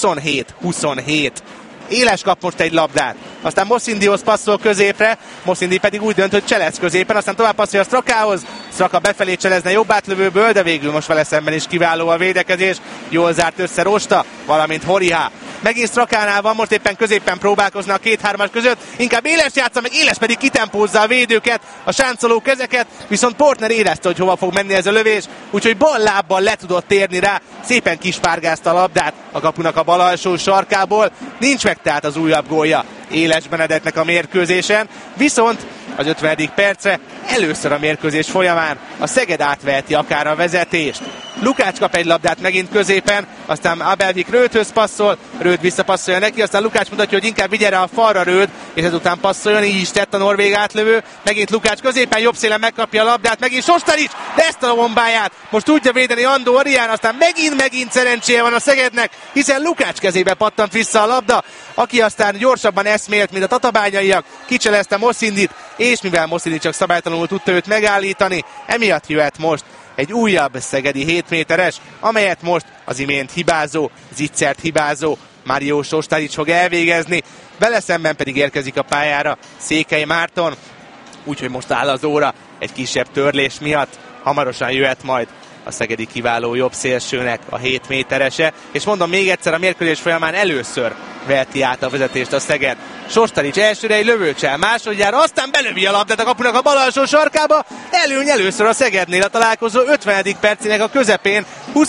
27-27. Éles kap most egy labdát, aztán Moszindíhoz passzol középre, Moszindi pedig úgy dönt, hogy cselez középen, aztán tovább passzolja Strakához, Straka befelé cselezne jobb átlövőből, de végül most vele szemben is kiváló a védekezés, jól zárt össze Rosta, valamint Horiá. Megint Strakánál van, most éppen középen próbálkozna a 2-3-as között, inkább Éles játsza meg, Éles pedig kitempózza a védőket, a sáncoló kezeket, viszont Portner érezte, hogy hova fog menni ez a lövés, úgyhogy bal lábbal le tudott térni rá, szépen kispárgázta a labdát a kapunak a bal alsó sarkából, nincs meg tehát az újabb gólja Éles Benedettnek a mérkőzésen, viszont az 50. percre először a mérkőzés folyamán a Szeged átveheti akár a vezetést. Lukács kap egy labdát megint középen, aztán Abelvik Rődhöz passzol, Rőd visszapasszolja neki, aztán Lukács mutatja, hogy inkább vigye rá a falra Rőd, és ezután passzoljon, így is tett a norvég átlövő, megint Lukács középen, jobb szélen megkapja a labdát, megint Sostarics, de ezt a bombáját most tudja védeni Andó Orián, aztán megint szerencséje van a Szegednek, hiszen Lukács kezébe pattant vissza a labda, aki aztán gyorsabban eszmélt, mint a tatabányaiak, kicselezte Moszindit, és mivel Moszindi csak szabálytalanul tudta őt megállítani, emiatt jöhet most egy újabb szegedi 7 méteres, amelyet most az imént hibázó, Zicsert hibázó Mário Sostarics fog elvégezni, vele szemben pedig érkezik a pályára Székely Márton, úgyhogy most áll az óra egy kisebb törlés miatt, hamarosan jöhet majd a szegedi kiváló jobb szélsőnek a 7 méterese, és mondom még egyszer, a mérkőzés folyamán először veheti át a vezetést a Szeged. Sostarics elsőre egy lövőcsel, másodjára, aztán belövi a labdát a kapunak a bal alsó sarkába, előny először a Szegednél a találkozó 50. percének a közepén,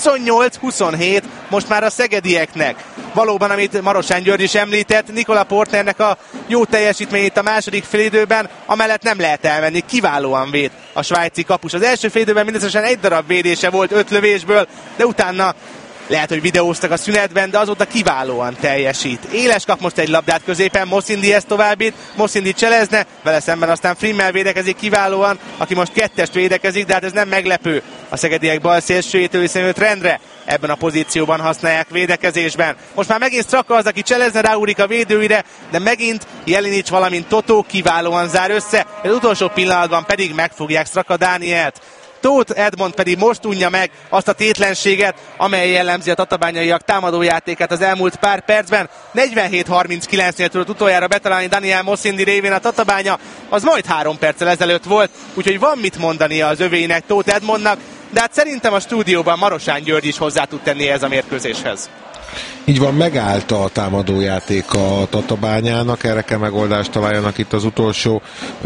28-27 most már a szegedieknek. Valóban, amit Marosán György is említett, Nikola Portnernek a jó teljesítményét a második félidőben, amellett nem lehet elmenni, kiválóan véd a svájci kapus. Az első félidőben mindösszesen egy darab védése volt 5 lövésből, de utána lehet, hogy videóztak a szünetben, de azóta kiválóan teljesít. Éles kap most egy labdát középen, Moszindihez továbbít, Moszindi cselezne, vele szemben aztán Frimmel védekezik kiválóan, aki most kettest védekezik, de hát ez nem meglepő a szegediek bal szélsőjétől, hiszen őt rendre ebben a pozícióban használják védekezésben. Most már megint Straka az, aki cselezne, ráúrik a védőire, de megint Jelinics, valamint Totó kiválóan zár össze, az utolsó pillanatban pedig megfogják Straka Dánielt. Tóth Edmond pedig most unja meg azt a tétlenséget, amely jellemzi a tatabányaiak támadójátékát az elmúlt pár percben. 47-39-nél tudott utoljára betalálni Daniel Moszindi révén a Tatabánya, az majd 3 perccel ezelőtt volt, úgyhogy van mit mondania az övéinek, Tóth Edmondnak, de hát szerintem a stúdióban Marosán György is hozzá tud tenni ez a mérkőzéshez. Így van, megállt a támadójáték a Tatabányának, erre kell megoldást találjanak itt az utolsó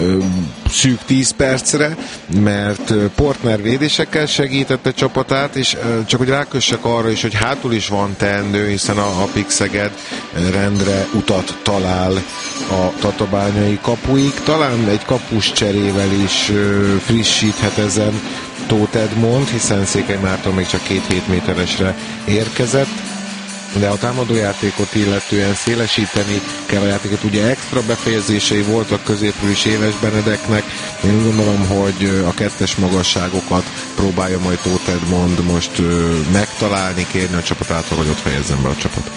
szűk 10 percre, mert Portner védésekkel segítette csapatát, és csak hogy rákössek arra is, hogy hátul is van teendő, hiszen a PIK Szeged rendre utat talál a tatabányai kapuig. Talán egy kapus cserével is frissíthet ezen Tóth Edmond, hiszen Székely Márton még csak 2 7 méteresre érkezett. de a támadójátékot illetően szélesíteni kell a játékot. Ugye extra befejezései voltak középről is Éles Benedeknek. Én úgy gondolom, hogy a kettes magasságokat próbálja majd Tóth Edmond most megtalálni, kérni a csapatától, hogy ott fejezzen be a csapat.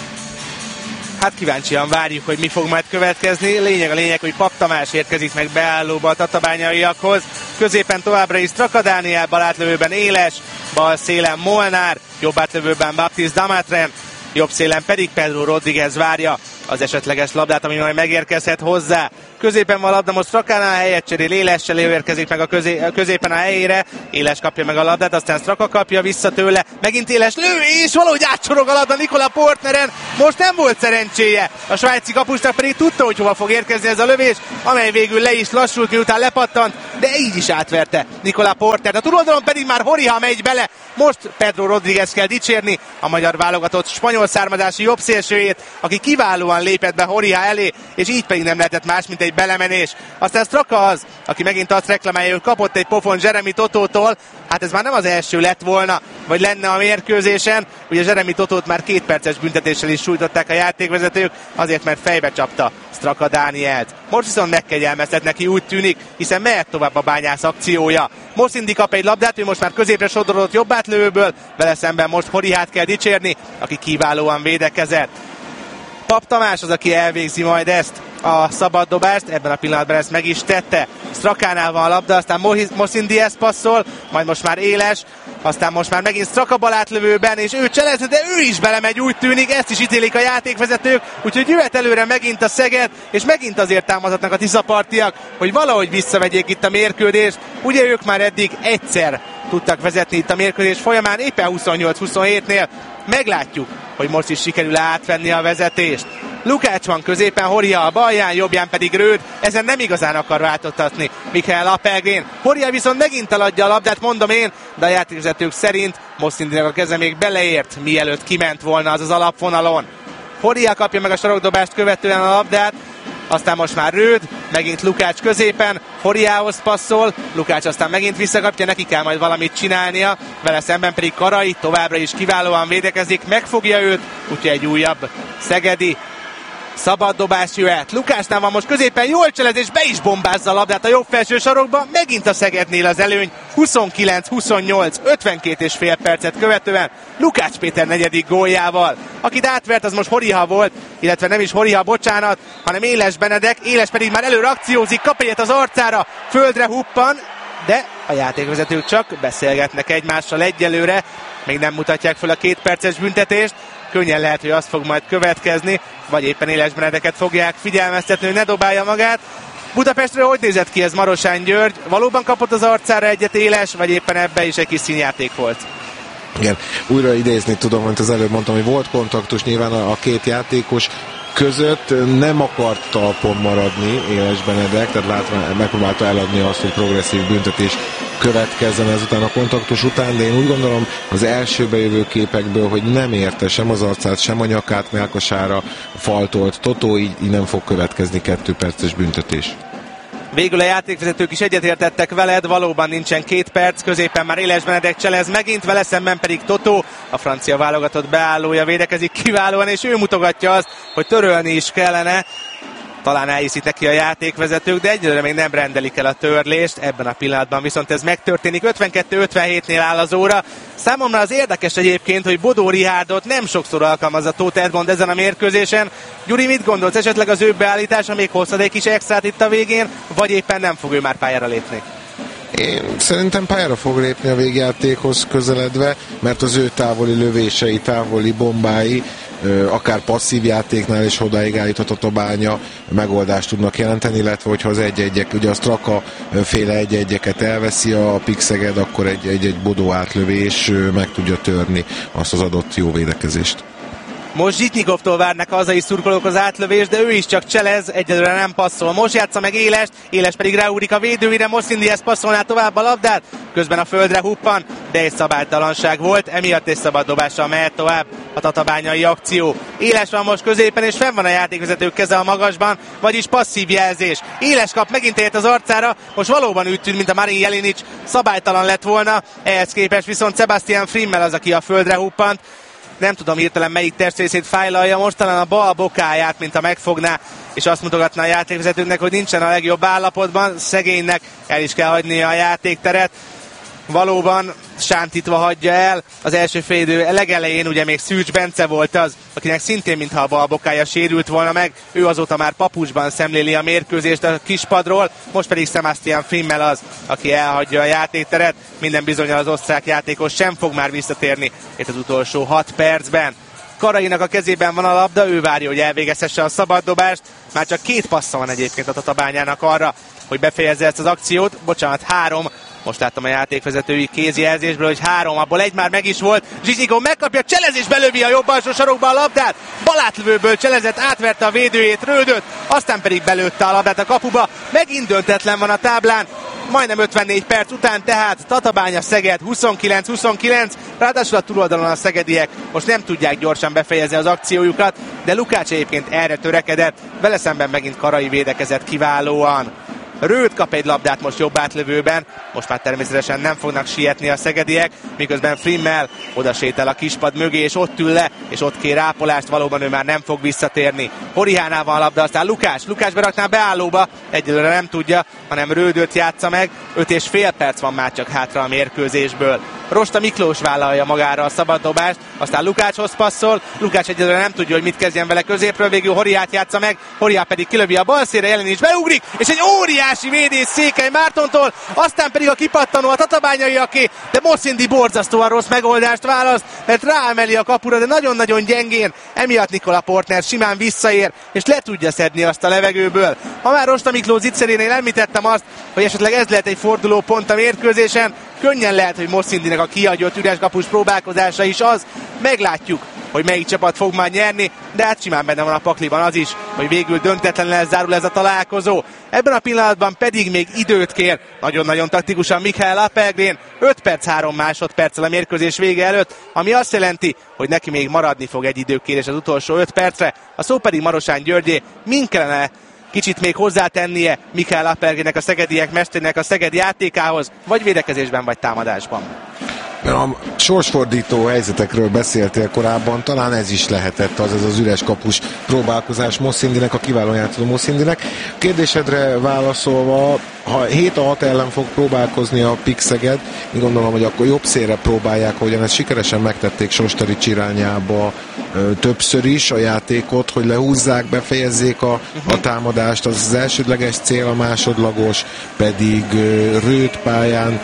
Hát kíváncsian várjuk, hogy mi fog majd következni. Lényeg, hogy Pap Tamás érkezik meg beállóba a tatabányaiakhoz. Középen továbbra is Straka Dániel, bal átlövőben Éles, bal szélen Molnár, jobb átlövőben Baptiste Damatren, jobb szélen pedig Pedro Rodriguez várja az esetleges labdát, ami majd megérkezhet hozzá. Középen van a labda, most Strakánál helyet cserél, Élessel érkezik meg a középen a helyére, Éles kapja meg a labdát, aztán Straka kapja vissza tőle, megint Éles lő, és valahogy átsorog a labda Nikola Portneren, most nem volt szerencséje, a svájci kapusnak pedig tudta, hogy hova fog érkezni ez a lövés, amely végül le is lassult, miután lepattant, de így is átverte Nikola Porter. A túloldalon pedig már Horiha megy bele, most Pedro Rodriguez kell dicsérni, a magyar válogatott spanyol származású jobb szélsőjét, aki kiválóan lépett be Horiha elé, és így pedig nem lehetett más, mint egy belemenés. Aztán Straka az, aki megint azt reklamálja, hogy kapott egy pofon Jeremy Totótól. Hát ez már nem az első lett volna, vagy lenne a mérkőzésen. Ugye Jeremy Totót már 2 perces büntetéssel is sújtották a játékvezetők, azért mert fejbe csapta Straka Dánielt. Most viszont megkegyelmeztet neki, úgy tűnik, hiszen mehet tovább a Bányász akciója. Moszindi kap egy labdát, ő most már középre sodrodott jobb átlövőből, vele szemben most Horihát kell dicsérni, aki kiválóan védekezett. Pap Tamás az, aki elvégzi majd ezt a szabaddobást, ebben a pillanatban ezt meg is tette. Strakánál van a labda, aztán Moszindi passzol, majd most már Éles, aztán most már megint Straka bal átlövőben, és ő cselezni, de ő is belemegy, úgy tűnik, ezt is ítélik a játékvezetők, úgyhogy jöhet előre megint a Szeged, és megint azért támadhatnak a tiszapartiak, hogy valahogy visszavegyék itt a mérkőzést. Ugye ők már eddig egyszer tudtak vezetni itt a mérkőzés folyamán, éppen 28-27-nél. Meglátjuk, hogy most is sikerül átvenni a vezetést. Lukács van középen, Horiha a balján, jobbján pedig Rőd, ezen nem igazán akar változtatni Mikael Appelgren. Horiha viszont megint eladja a labdát, mondom én, de a játékvezetők szerint Mosztindinek a keze még beleért, mielőtt kiment volna az alapvonalon. Horiha kapja meg a sarokdobást követően a labdát, aztán most már Rőd, megint Lukács középen, Horihához passzol, Lukács aztán megint visszakapja, neki kell majd valamit csinálnia, vele szemben pedig Karai továbbra is kiválóan védekezik, megfogja őt, úgyhogy egy újabb szegedi szabad dobás jöhet. Lukácsnál van most középen, jól cselez, és be is bombázza a labdát a jobb felső sarokba, megint a Szegednél az előny, 29-28, 52,5 percet követően Lukács Péter negyedik góljával. Akit átvert, az most Horiha volt, illetve nem is Horiha, bocsánat, hanem Éles Benedek, Éles pedig már előre akciózik, kap egyet az arcára, földre huppan, de a játékvezetők csak beszélgetnek egymással egyelőre, még nem mutatják fel a 2 perces büntetést. Könnyen lehet, hogy azt fog majd következni, vagy éppen Éles Benedeket fogják figyelmeztetni, hogy ne dobálja magát. Budapestről hogy nézett ki ez Marosán György? Valóban kapott az arcára egyet Éles, vagy éppen ebbe is egy kis színjáték volt? Igen, újra idézni tudom, amit az előbb mondtam, hogy volt kontaktus nyilván a két játékos között, nem akart talpon maradni Éles Benedek, tehát megpróbálta eladni azt, hogy progresszív büntetés következzen ezután a kontaktus után, de én úgy gondolom az első bejövő képekből, hogy nem érte sem az arcát, sem a nyakát, melkasára faltolt Totó, így nem fog következni 2 perces büntetés. Végül a játékvezetők is egyetértettek veled, valóban nincsen 2 perc, középen már Éles Benedek cselez megint, vele szemben pedig Totó, a francia válogatott beállója védekezik kiválóan, és ő mutogatja azt, hogy törölni is kellene. Talán elhiszik neki a játékvezetők, de egyelőre még nem rendelik el a törlést, ebben a pillanatban viszont ez megtörténik. 52-57-nél áll az óra. Számomra az érdekes egyébként, hogy Bodó Richardot nem sokszor alkalmazza Tóth Edmond ezen a mérkőzésen. Gyuri, mit gondolsz, esetleg az ő beállítása még hozhat egy kis extrát itt a végén, vagy éppen nem fog ő már pályára lépni? Én szerintem pályára fog lépni a végjátékhoz közeledve, mert az ő távoli lövései, távoli bombái, akár passzív játéknál is odáig állíthatott a Bánya megoldást tudnak jelenteni, illetve hogyha az egy-egyek, ugye a Straka féle egy-egyeket elveszi a Pixeged, akkor egy Bodó átlövés meg tudja törni azt az adott jó védekezést. Most Zsitnyikovtól várnak a hazai szurkolók az átlövés, de ő is csak cselez, egyelőre nem passzol. Most játsza meg Élest, Éles pedig ráúrik a védőire, Moszlindihez passzolná tovább a labdát, közben a földre huppan, de egy szabálytalanság volt, emiatt egy szabad dobással mehet tovább a tatabányai akció. Éles van most középen, és fenn van a játékvezetők keze a magasban, vagyis passzív jelzés. Éles kap megint egyet az arcára, most valóban úgy tűnt, mint a Marin Jelinic, szabálytalan lett volna, ehhez képest viszont Sebastian Frimmel az, aki a földre huppant. Nem tudom hirtelen melyik testrészét fájlalja most, talán a bal bokáját, mint a megfogná, és azt mutogatná a játékvezetőknek, hogy nincsen a legjobb állapotban. Szegénynek el is kell hagynia a játékteret. Valóban sántítva hagyja el. Az első félidő legelején ugye még Szűcs Bence volt az, akinek szintén mintha a bal bokája sérült volna meg. Ő azóta már papucsban szemléli a mérkőzést a kispadról, most pedig Sebastian Frimmel az, aki elhagyja a játékteret. Minden bizonnyal az osztrák játékos sem fog már visszatérni itt az utolsó 6 percben. Karainak a kezében van a labda, ő várja, hogy elvégezhesse a szabaddobást. Már csak 2 passza van egyébként a Tatabányának arra, hogy befejezze ezt az akciót. Bocsánat, 3. Most láttam a játékvezetői kézjelzésből, hogy 3, abból 1 már meg is volt. Zsizsikó megkapja, Cselez belövi a jobb alsó sarokba a labdát. Balátlövőből Cselezet átverte a védőjét, Rődöt, aztán pedig belőtte a labdát a kapuba. Megint döntetlen van a táblán. Majdnem 54 perc után, tehát Tatabánya-Szeged 29-29, ráadásul a túloldalon a szegediek most nem tudják gyorsan befejezni az akciójukat, de Lukács egyébként erre törekedett, vele szemben megint Karai védekezett kiválóan. Rőd kap egy labdát most jobb átlövőben, most már természetesen nem fognak sietni a szegediek, miközben Frimmel oda sétál a kispad mögé, és ott ül le, és ott kér ápolást, valóban ő már nem fog visszatérni. Horihánál van a labda, aztán Lukács berakná beállóba, egyelőre nem tudja, hanem Rődöt játsza meg, 5,5 perc van már csak hátra a mérkőzésből. Rosta Miklós vállalja magára a szabaddobást, aztán Lukácshoz passzol, Lukács egyelőre nem tudja, hogy mit kezdjen vele középről, végül Horiát játsza meg, Horiá pedig kilövi a bal szélre, Jelenics beugrik, és egy óriási védés Székely Mártontól, aztán pedig a kipattanó a tatabányaiaké, de Moszindi borzasztóan rossz megoldást választ, mert ráemeli a kapura, de nagyon-nagyon gyengén, emiatt Nikola Portner simán visszaér, és le tudja szedni azt a levegőből. Ha már Rosta Miklós zicserénél említettem azt, hogy esetleg ez lehet egy forduló pont a mérkőzésen, könnyen lehet, hogy Moszindinek a kihagyott üres kapus próbálkozása is az. Meglátjuk, hogy melyik csapat fog már nyerni, de hát simán benne van a pakliban az is, hogy végül döntetlenül zárul ez a találkozó. Ebben a pillanatban pedig még időt kér, nagyon-nagyon taktikusan Mikael Appelgren, 5 perc 3 másodperccel a mérkőzés vége előtt, ami azt jelenti, hogy neki még maradni fog egy időkérés az utolsó 5 percre, a szó pedig Marosán Györgyé, min kellene kicsit még hozzátennie Mikael Appelgrennek, a szegediek mesterének a Szeged játékához, vagy védekezésben, vagy támadásban. A sorsfordító helyzetekről beszéltél korábban, talán ez is lehetett az üres kapus próbálkozás Moszindinek, a kiváló játszó Moszindinek. Kérdésedre válaszolva, ha 7-6 ellen fog próbálkozni a PIK Szeged, én gondolom, hogy akkor jobb szélre próbálják, ahogyan ezt sikeresen megtették Sosterics irányába többször is a játékot, hogy lehúzzák, befejezzék a támadást, az elsődleges cél, a másodlagos pedig Rőt pályán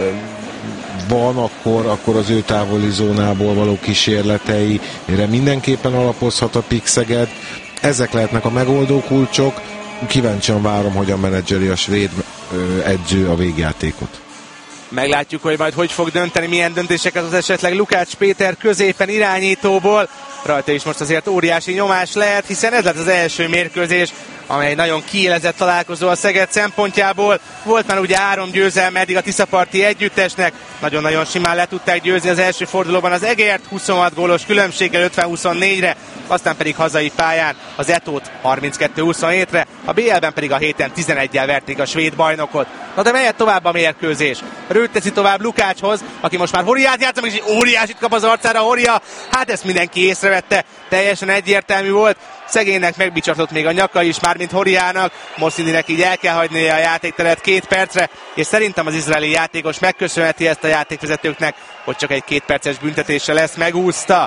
van, akkor az ő távoli zónából való kísérleteire mindenképpen alapozhat a PIK Szeged. Ezek lehetnek a megoldó kulcsok. Kíváncsian várom, hogyan menedzseli a svéd edző a végjátékot. Meglátjuk, hogy majd hogy fog dönteni, milyen döntéseket az esetleg Lukács Péter középen irányítóból. Rajta is most azért óriási nyomás lehet, hiszen ez lett az első mérkőzés, amely nagyon kiélezett találkozó a Szeged szempontjából. Volt már ugye 3 győzelme eddig a tiszaparti együttesnek, nagyon-nagyon simán le tudták győzni az első fordulóban az Egert, 26 gólos különbséggel 50-24-re, aztán pedig hazai pályán az Etót 32-27-re, a BL-ben pedig a héten 11-jel verték a svéd bajnokot. Na de mehet tovább a mérkőzés. Rőt teszi tovább Lukácshoz, aki most már Horiát játszik, és egy óriásit kap az arcára Horia. Hát ezt mindenki észrevette, teljesen egyértelmű volt. Szegénynek megbicsatott még a nyaka is, mármint Horiának. Moszininek így el kell hagynia a játékteret 2 percre, és szerintem az izraeli játékos megköszönheti ezt a játékvezetőknek, hogy csak egy 2 perces büntetése lesz, megúszta.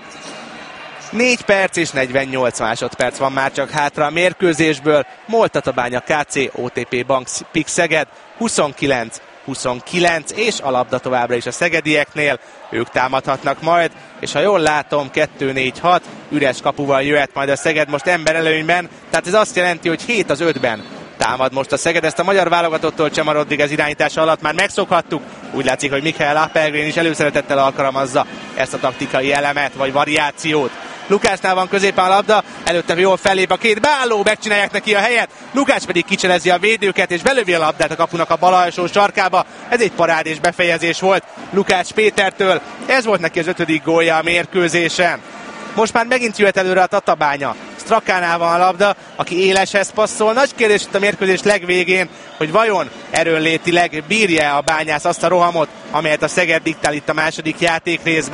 4 perc és 48 másodperc van már csak hátra a mérkőzésből. MOL Tatabánya KC, OTP Bank PIK Szeged 29-29, és a labda továbbra is a szegedieknél. Ők támadhatnak majd, és ha jól látom, 2-4-6 üres kapuval jöhet majd a Szeged most emberelőnyben, tehát ez azt jelenti, hogy 7-5-ben támad most a Szeged. Ezt a magyar válogatottól Csema Rodriguez irányítása alatt már megszokhattuk. Úgy látszik, hogy Mikael Appelgren is előszeretettel alkalmazza ezt a taktikai elemet, vagy variációt. Lukácsnál van középen a labda, előtte jól fellép a két beálló, megcsinálják neki a helyet, Lukács pedig kicselezi a védőket, és belövi a labdát a kapunak a bal alsó sarkába. Ez egy parádés befejezés volt Lukács Pétertől, ez volt neki az 5. gólja a mérkőzésen. Most már megint jöhet előre a Tatabánya. Strakánál van a labda, aki éleshez passzol. Nagy kérdés itt a mérkőzés legvégén, hogy vajon erőnlétileg bírja a Bányász azt a rohamot, amelyet a Szeged diktál itt a második játék részben.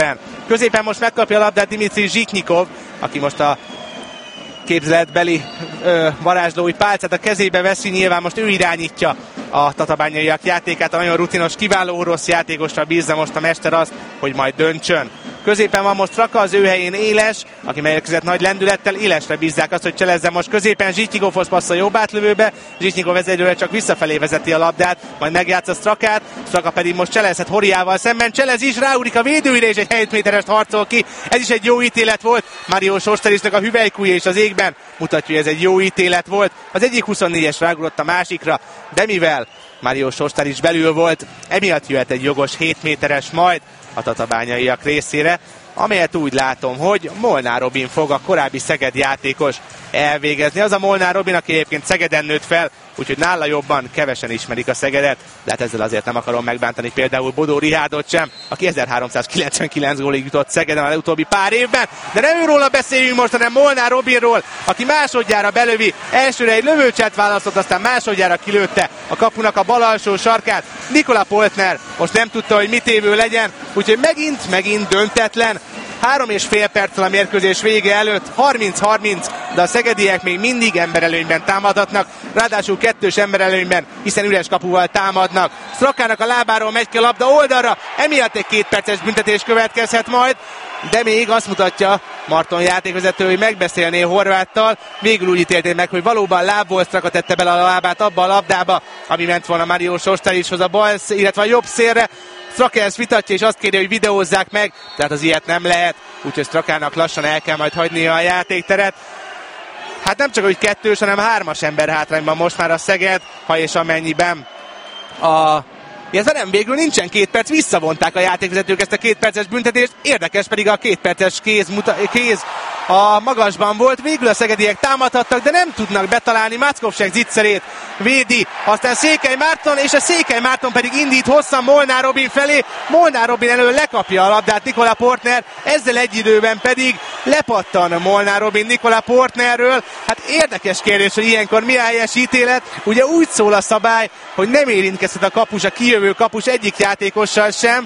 Középen most megkapja a labdát Dimitri Zsitnyikov, aki most a képzeletbeli varázslói pálcát a kezébe veszi, nyilván most ő irányítja a tatabányaiak játékát, a nagyon rutinos, kiváló orosz játékosra bízza most a mester azt, hogy majd döntsön. Középen van most Straka, az ő helyén Éles, aki megérkezett nagy lendülettel. Élesre bízzák azt, hogy cselezze most középen. Zsitnyikovhoz passzol jobb átlövőbe, Zsitnyikov egyelőre csak visszafelé vezeti a labdát, majd megjátsza Strakát, Straka pedig most cselezhet Horiával szemben, cselez is, ráúrik a védőire és egy 7 méterest harcol ki. Ez is egy jó ítélet volt, Mario Sosterisnak a hüvelykúja és az égben mutatja, hogy ez egy jó ítélet volt. Az egyik 24-es ráugrott a másikra, de mivel Mario Sosteris belül volt, emiatt jöhet egy jogos 7 méteres majd a tatabányaiak részére, amelyet úgy látom, hogy Molnár Robin fog, a korábbi Szeged játékos elvégezni. Az a Molnár Robin, aki egyébként Szegeden nőtt fel, úgyhogy nála jobban kevesen ismerik a Szegedet, de hát ezzel azért nem akarom megbántani például Bodó Rihádot sem, aki 1399 gólig jutott Szegeden az utóbbi pár évben, de nem őróla beszéljünk most, hanem Molnár Robinról, aki másodjára belövi, elsőre egy lövőcselt választott, aztán másodjára kilőtte a kapunak a bal alsó sarkát. Nikola Poltner most nem tudta, hogy mit évő legyen, úgyhogy megint döntetlen. 3,5 perccel a mérkőzés vége előtt, 30-30, de a szegediek még mindig emberelőnyben támadhatnak, ráadásul kettős emberelőnyben, hiszen üres kapuval támadnak. Strakának a lábáról megy ki a labda oldalra, emiatt egy 2 perces büntetés következhet majd, de még azt mutatja Marton játékvezető, hogy megbeszélné Horváttal, végül úgy ítélték meg, hogy valóban lábból Straka tette bele a lábát abba a labdába, ami ment volna Mario Sosterishoz a bal, illetve a jobb szélre. Straka ezt vitatja, és azt kéri, hogy videózzák meg, tehát az ilyet nem lehet, úgyhogy Strakának lassan el kell majd hagynia a játékteret. Hát nem csak, hogy kettős, hanem 3-as ember hátrányban most már a Szeged, ha és amennyiben illetve nem, végül nincsen 2 perc, visszavonták a játékvezetők ezt a 2 perces büntetést, érdekes pedig a 2 perces kéz a magasban volt, végül a szegediek támadhattak, de nem tudnak betalálni, Mackovsek zicserét védi, aztán Székely Márton, és a Székely Márton pedig indít hosszan Molnár Robin felé, Molnár Robin elől lekapja a labdát Nikola Portner, ezzel egy időben pedig lepattan Molnár Robin Nikola Portnerről. Hát érdekes kérdés, hogy ilyenkor mi a helyes ítélet, ugye úgy szól a szabály, hogy nem érintkezhet a kapus, a kijövő kapus egyik játékossal sem.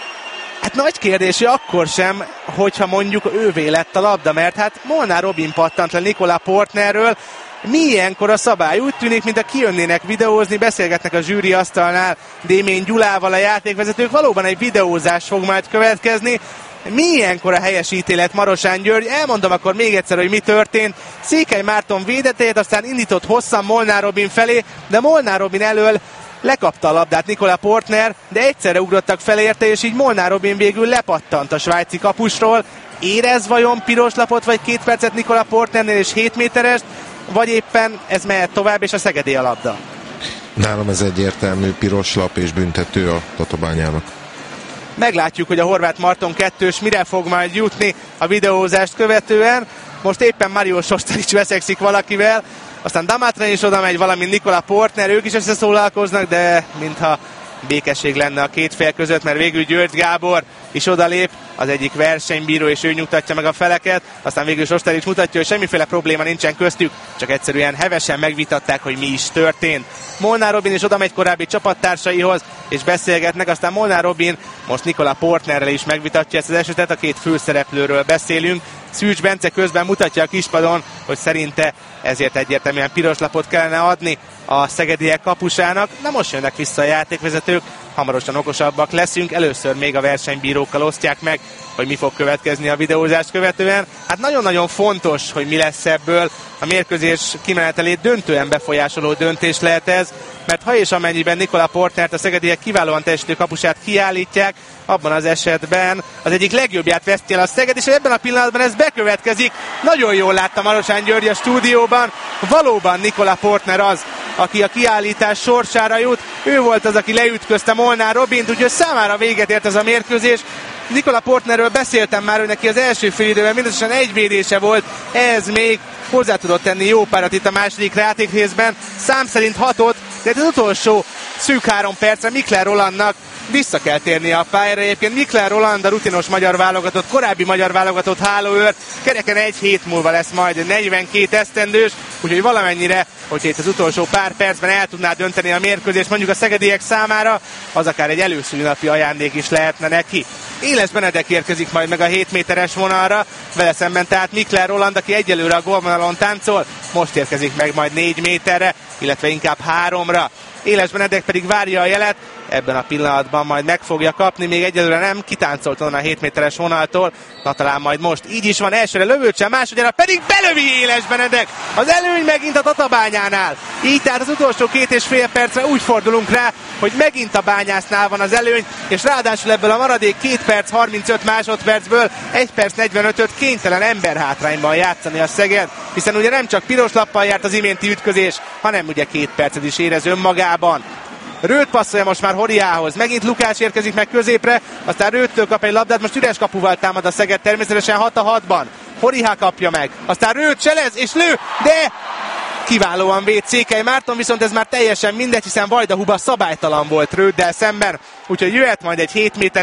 Hát nagy kérdés, hogy akkor sem, hogyha mondjuk ővé lett a labda, mert hát Molnár Robin pattant le Nikola Portnerről. Mi ilyenkor a szabály? Úgy tűnik, mintha kijönnének videózni, beszélgetnek a zsűri asztalnál Démény Gyulával a játékvezetők, valóban egy videózás fog majd következni. Mi ilyenkor a helyes ítélet, Marosán György? Elmondom akkor még egyszer, hogy mi történt. Székely Márton védetét, aztán indított hosszan Molnár Robin felé, de Molnár Robin elől lekapta a labdát Nikola Portner, de egyszerre ugrottak fel érte, és így Molnár Robin végül lepattant a svájci kapusról. Érez vajon piros lapot vagy 2 percet Nikola Portnernél és 7 méterest, vagy éppen ez mehet tovább, és a Szegedé a labda? Nálam ez egyértelmű piros lap és büntető a Tatabányának. Meglátjuk, hogy a horvát Marton 2-s mire fog majd jutni a videózást követően. Most éppen Mario Sosteris veszekszik valakivel, aztán Damátran is oda megy, valamint Nikola Portner, ők is összeszólalkoznak, de mintha békesség lenne a két fél között, mert végül György Gábor is odalép, az egyik versenybíró, és ő nyugtatja meg a feleket, aztán végül Sosteris mutatja, hogy semmiféle probléma nincsen köztük, csak egyszerűen hevesen megvitatták, hogy mi is történt. Molnár Robin is oda megy korábbi csapattársaihoz, és beszélgetnek, aztán Molnár Robin most Nikola Portnerrel is megvitatja ezt az esetet, a két főszereplőről beszélünk. Szűcs Bence közben mutatja a kispadon, hogy szerinte ezért egyértelműen piros lapot kellene adni a szegediek kapusának. Na most jönnek vissza a játékvezetők, hamarosan okosabbak leszünk, először még a versenybírókkal osztják meg, hogy mi fog következni a videózást követően. Hát nagyon-nagyon fontos, hogy mi lesz ebből. A mérkőzés kimenetelét döntően befolyásoló döntés lehet ez, mert ha és amennyiben Nikola Portnert, a szegediek kiválóan teljesítő kapusát kiállítják, abban az esetben az egyik legjobbját veszti el a Szeged, és ebben a pillanatban ez bekövetkezik. Nagyon jól látta Marosán György a stúdióban, valóban Nikola Portner az, aki a kiállítás sorsára jut. Ő volt az, aki leütközte Molnár Robint, úgyhogy számára véget ért ez a mérkőzés. Nikola Portnerről beszéltem már, hogy neki az első félidőben mindösszesen egy védése volt, ez még hozzá tudott tenni jó párat itt a második játékrészben, szám szerint 6-ot, de az utolsó szűk 3 percre Mikler Rolandnak vissza kell térnie a pályára. Egyébként Mikler Roland, a rutinos magyar válogatott, korábbi magyar válogatott hálóőr, kereken egy hét múlva lesz majd 42 esztendős, úgyhogy valamennyire, hogyha itt az utolsó pár percben el tudná dönteni a mérkőzést mondjuk a szegediek számára, az akár egy előszülinapi ajándék is lehetne neki. Éles Benedek érkezik majd meg a 7 méteres vonalra, vele szemben tehát Mikler Roland, aki egyelőre a gólvonalon táncol, most érkezik meg majd 4 méterre, illetve inkább 3-ra. Éles Benedek pedig várja a jelet, ebben a pillanatban majd meg fogja kapni, még egyelőre nem, kitáncolt onnan a 7 méteres vonaltól, na talán majd most így is van, elsőre lövőt sem, másodjára pedig belövi Éles Benedek. Az előny megint a Tatabányánál. Így tehát az utolsó 2,5 percre úgy fordulunk rá, hogy megint a Bányásznál van az előny, és ráadásul ebből a maradék 2 perc 35 másodpercből 1 perc 45-öt kénytelen emberhátrányban játszani a Szeged, hiszen ugye nem csak piros lappal járt az iménti ütközés, hanem ugye 2 percet is érez önmagában. Rőt passzolja most már Horiához, megint Lukács érkezik meg középre, aztán Rőttől kap egy labdát, most üres kapuval támad a Szeged, természetesen 6-6-ban. Horihá kapja meg, aztán Rőt cselez és lő, de kiválóan véd Székely Márton, viszont ez már teljesen mindegy, hiszen Vajdahuba szabálytalan volt Rőddel szemben, úgyhogy jöhet majd egy 7 méter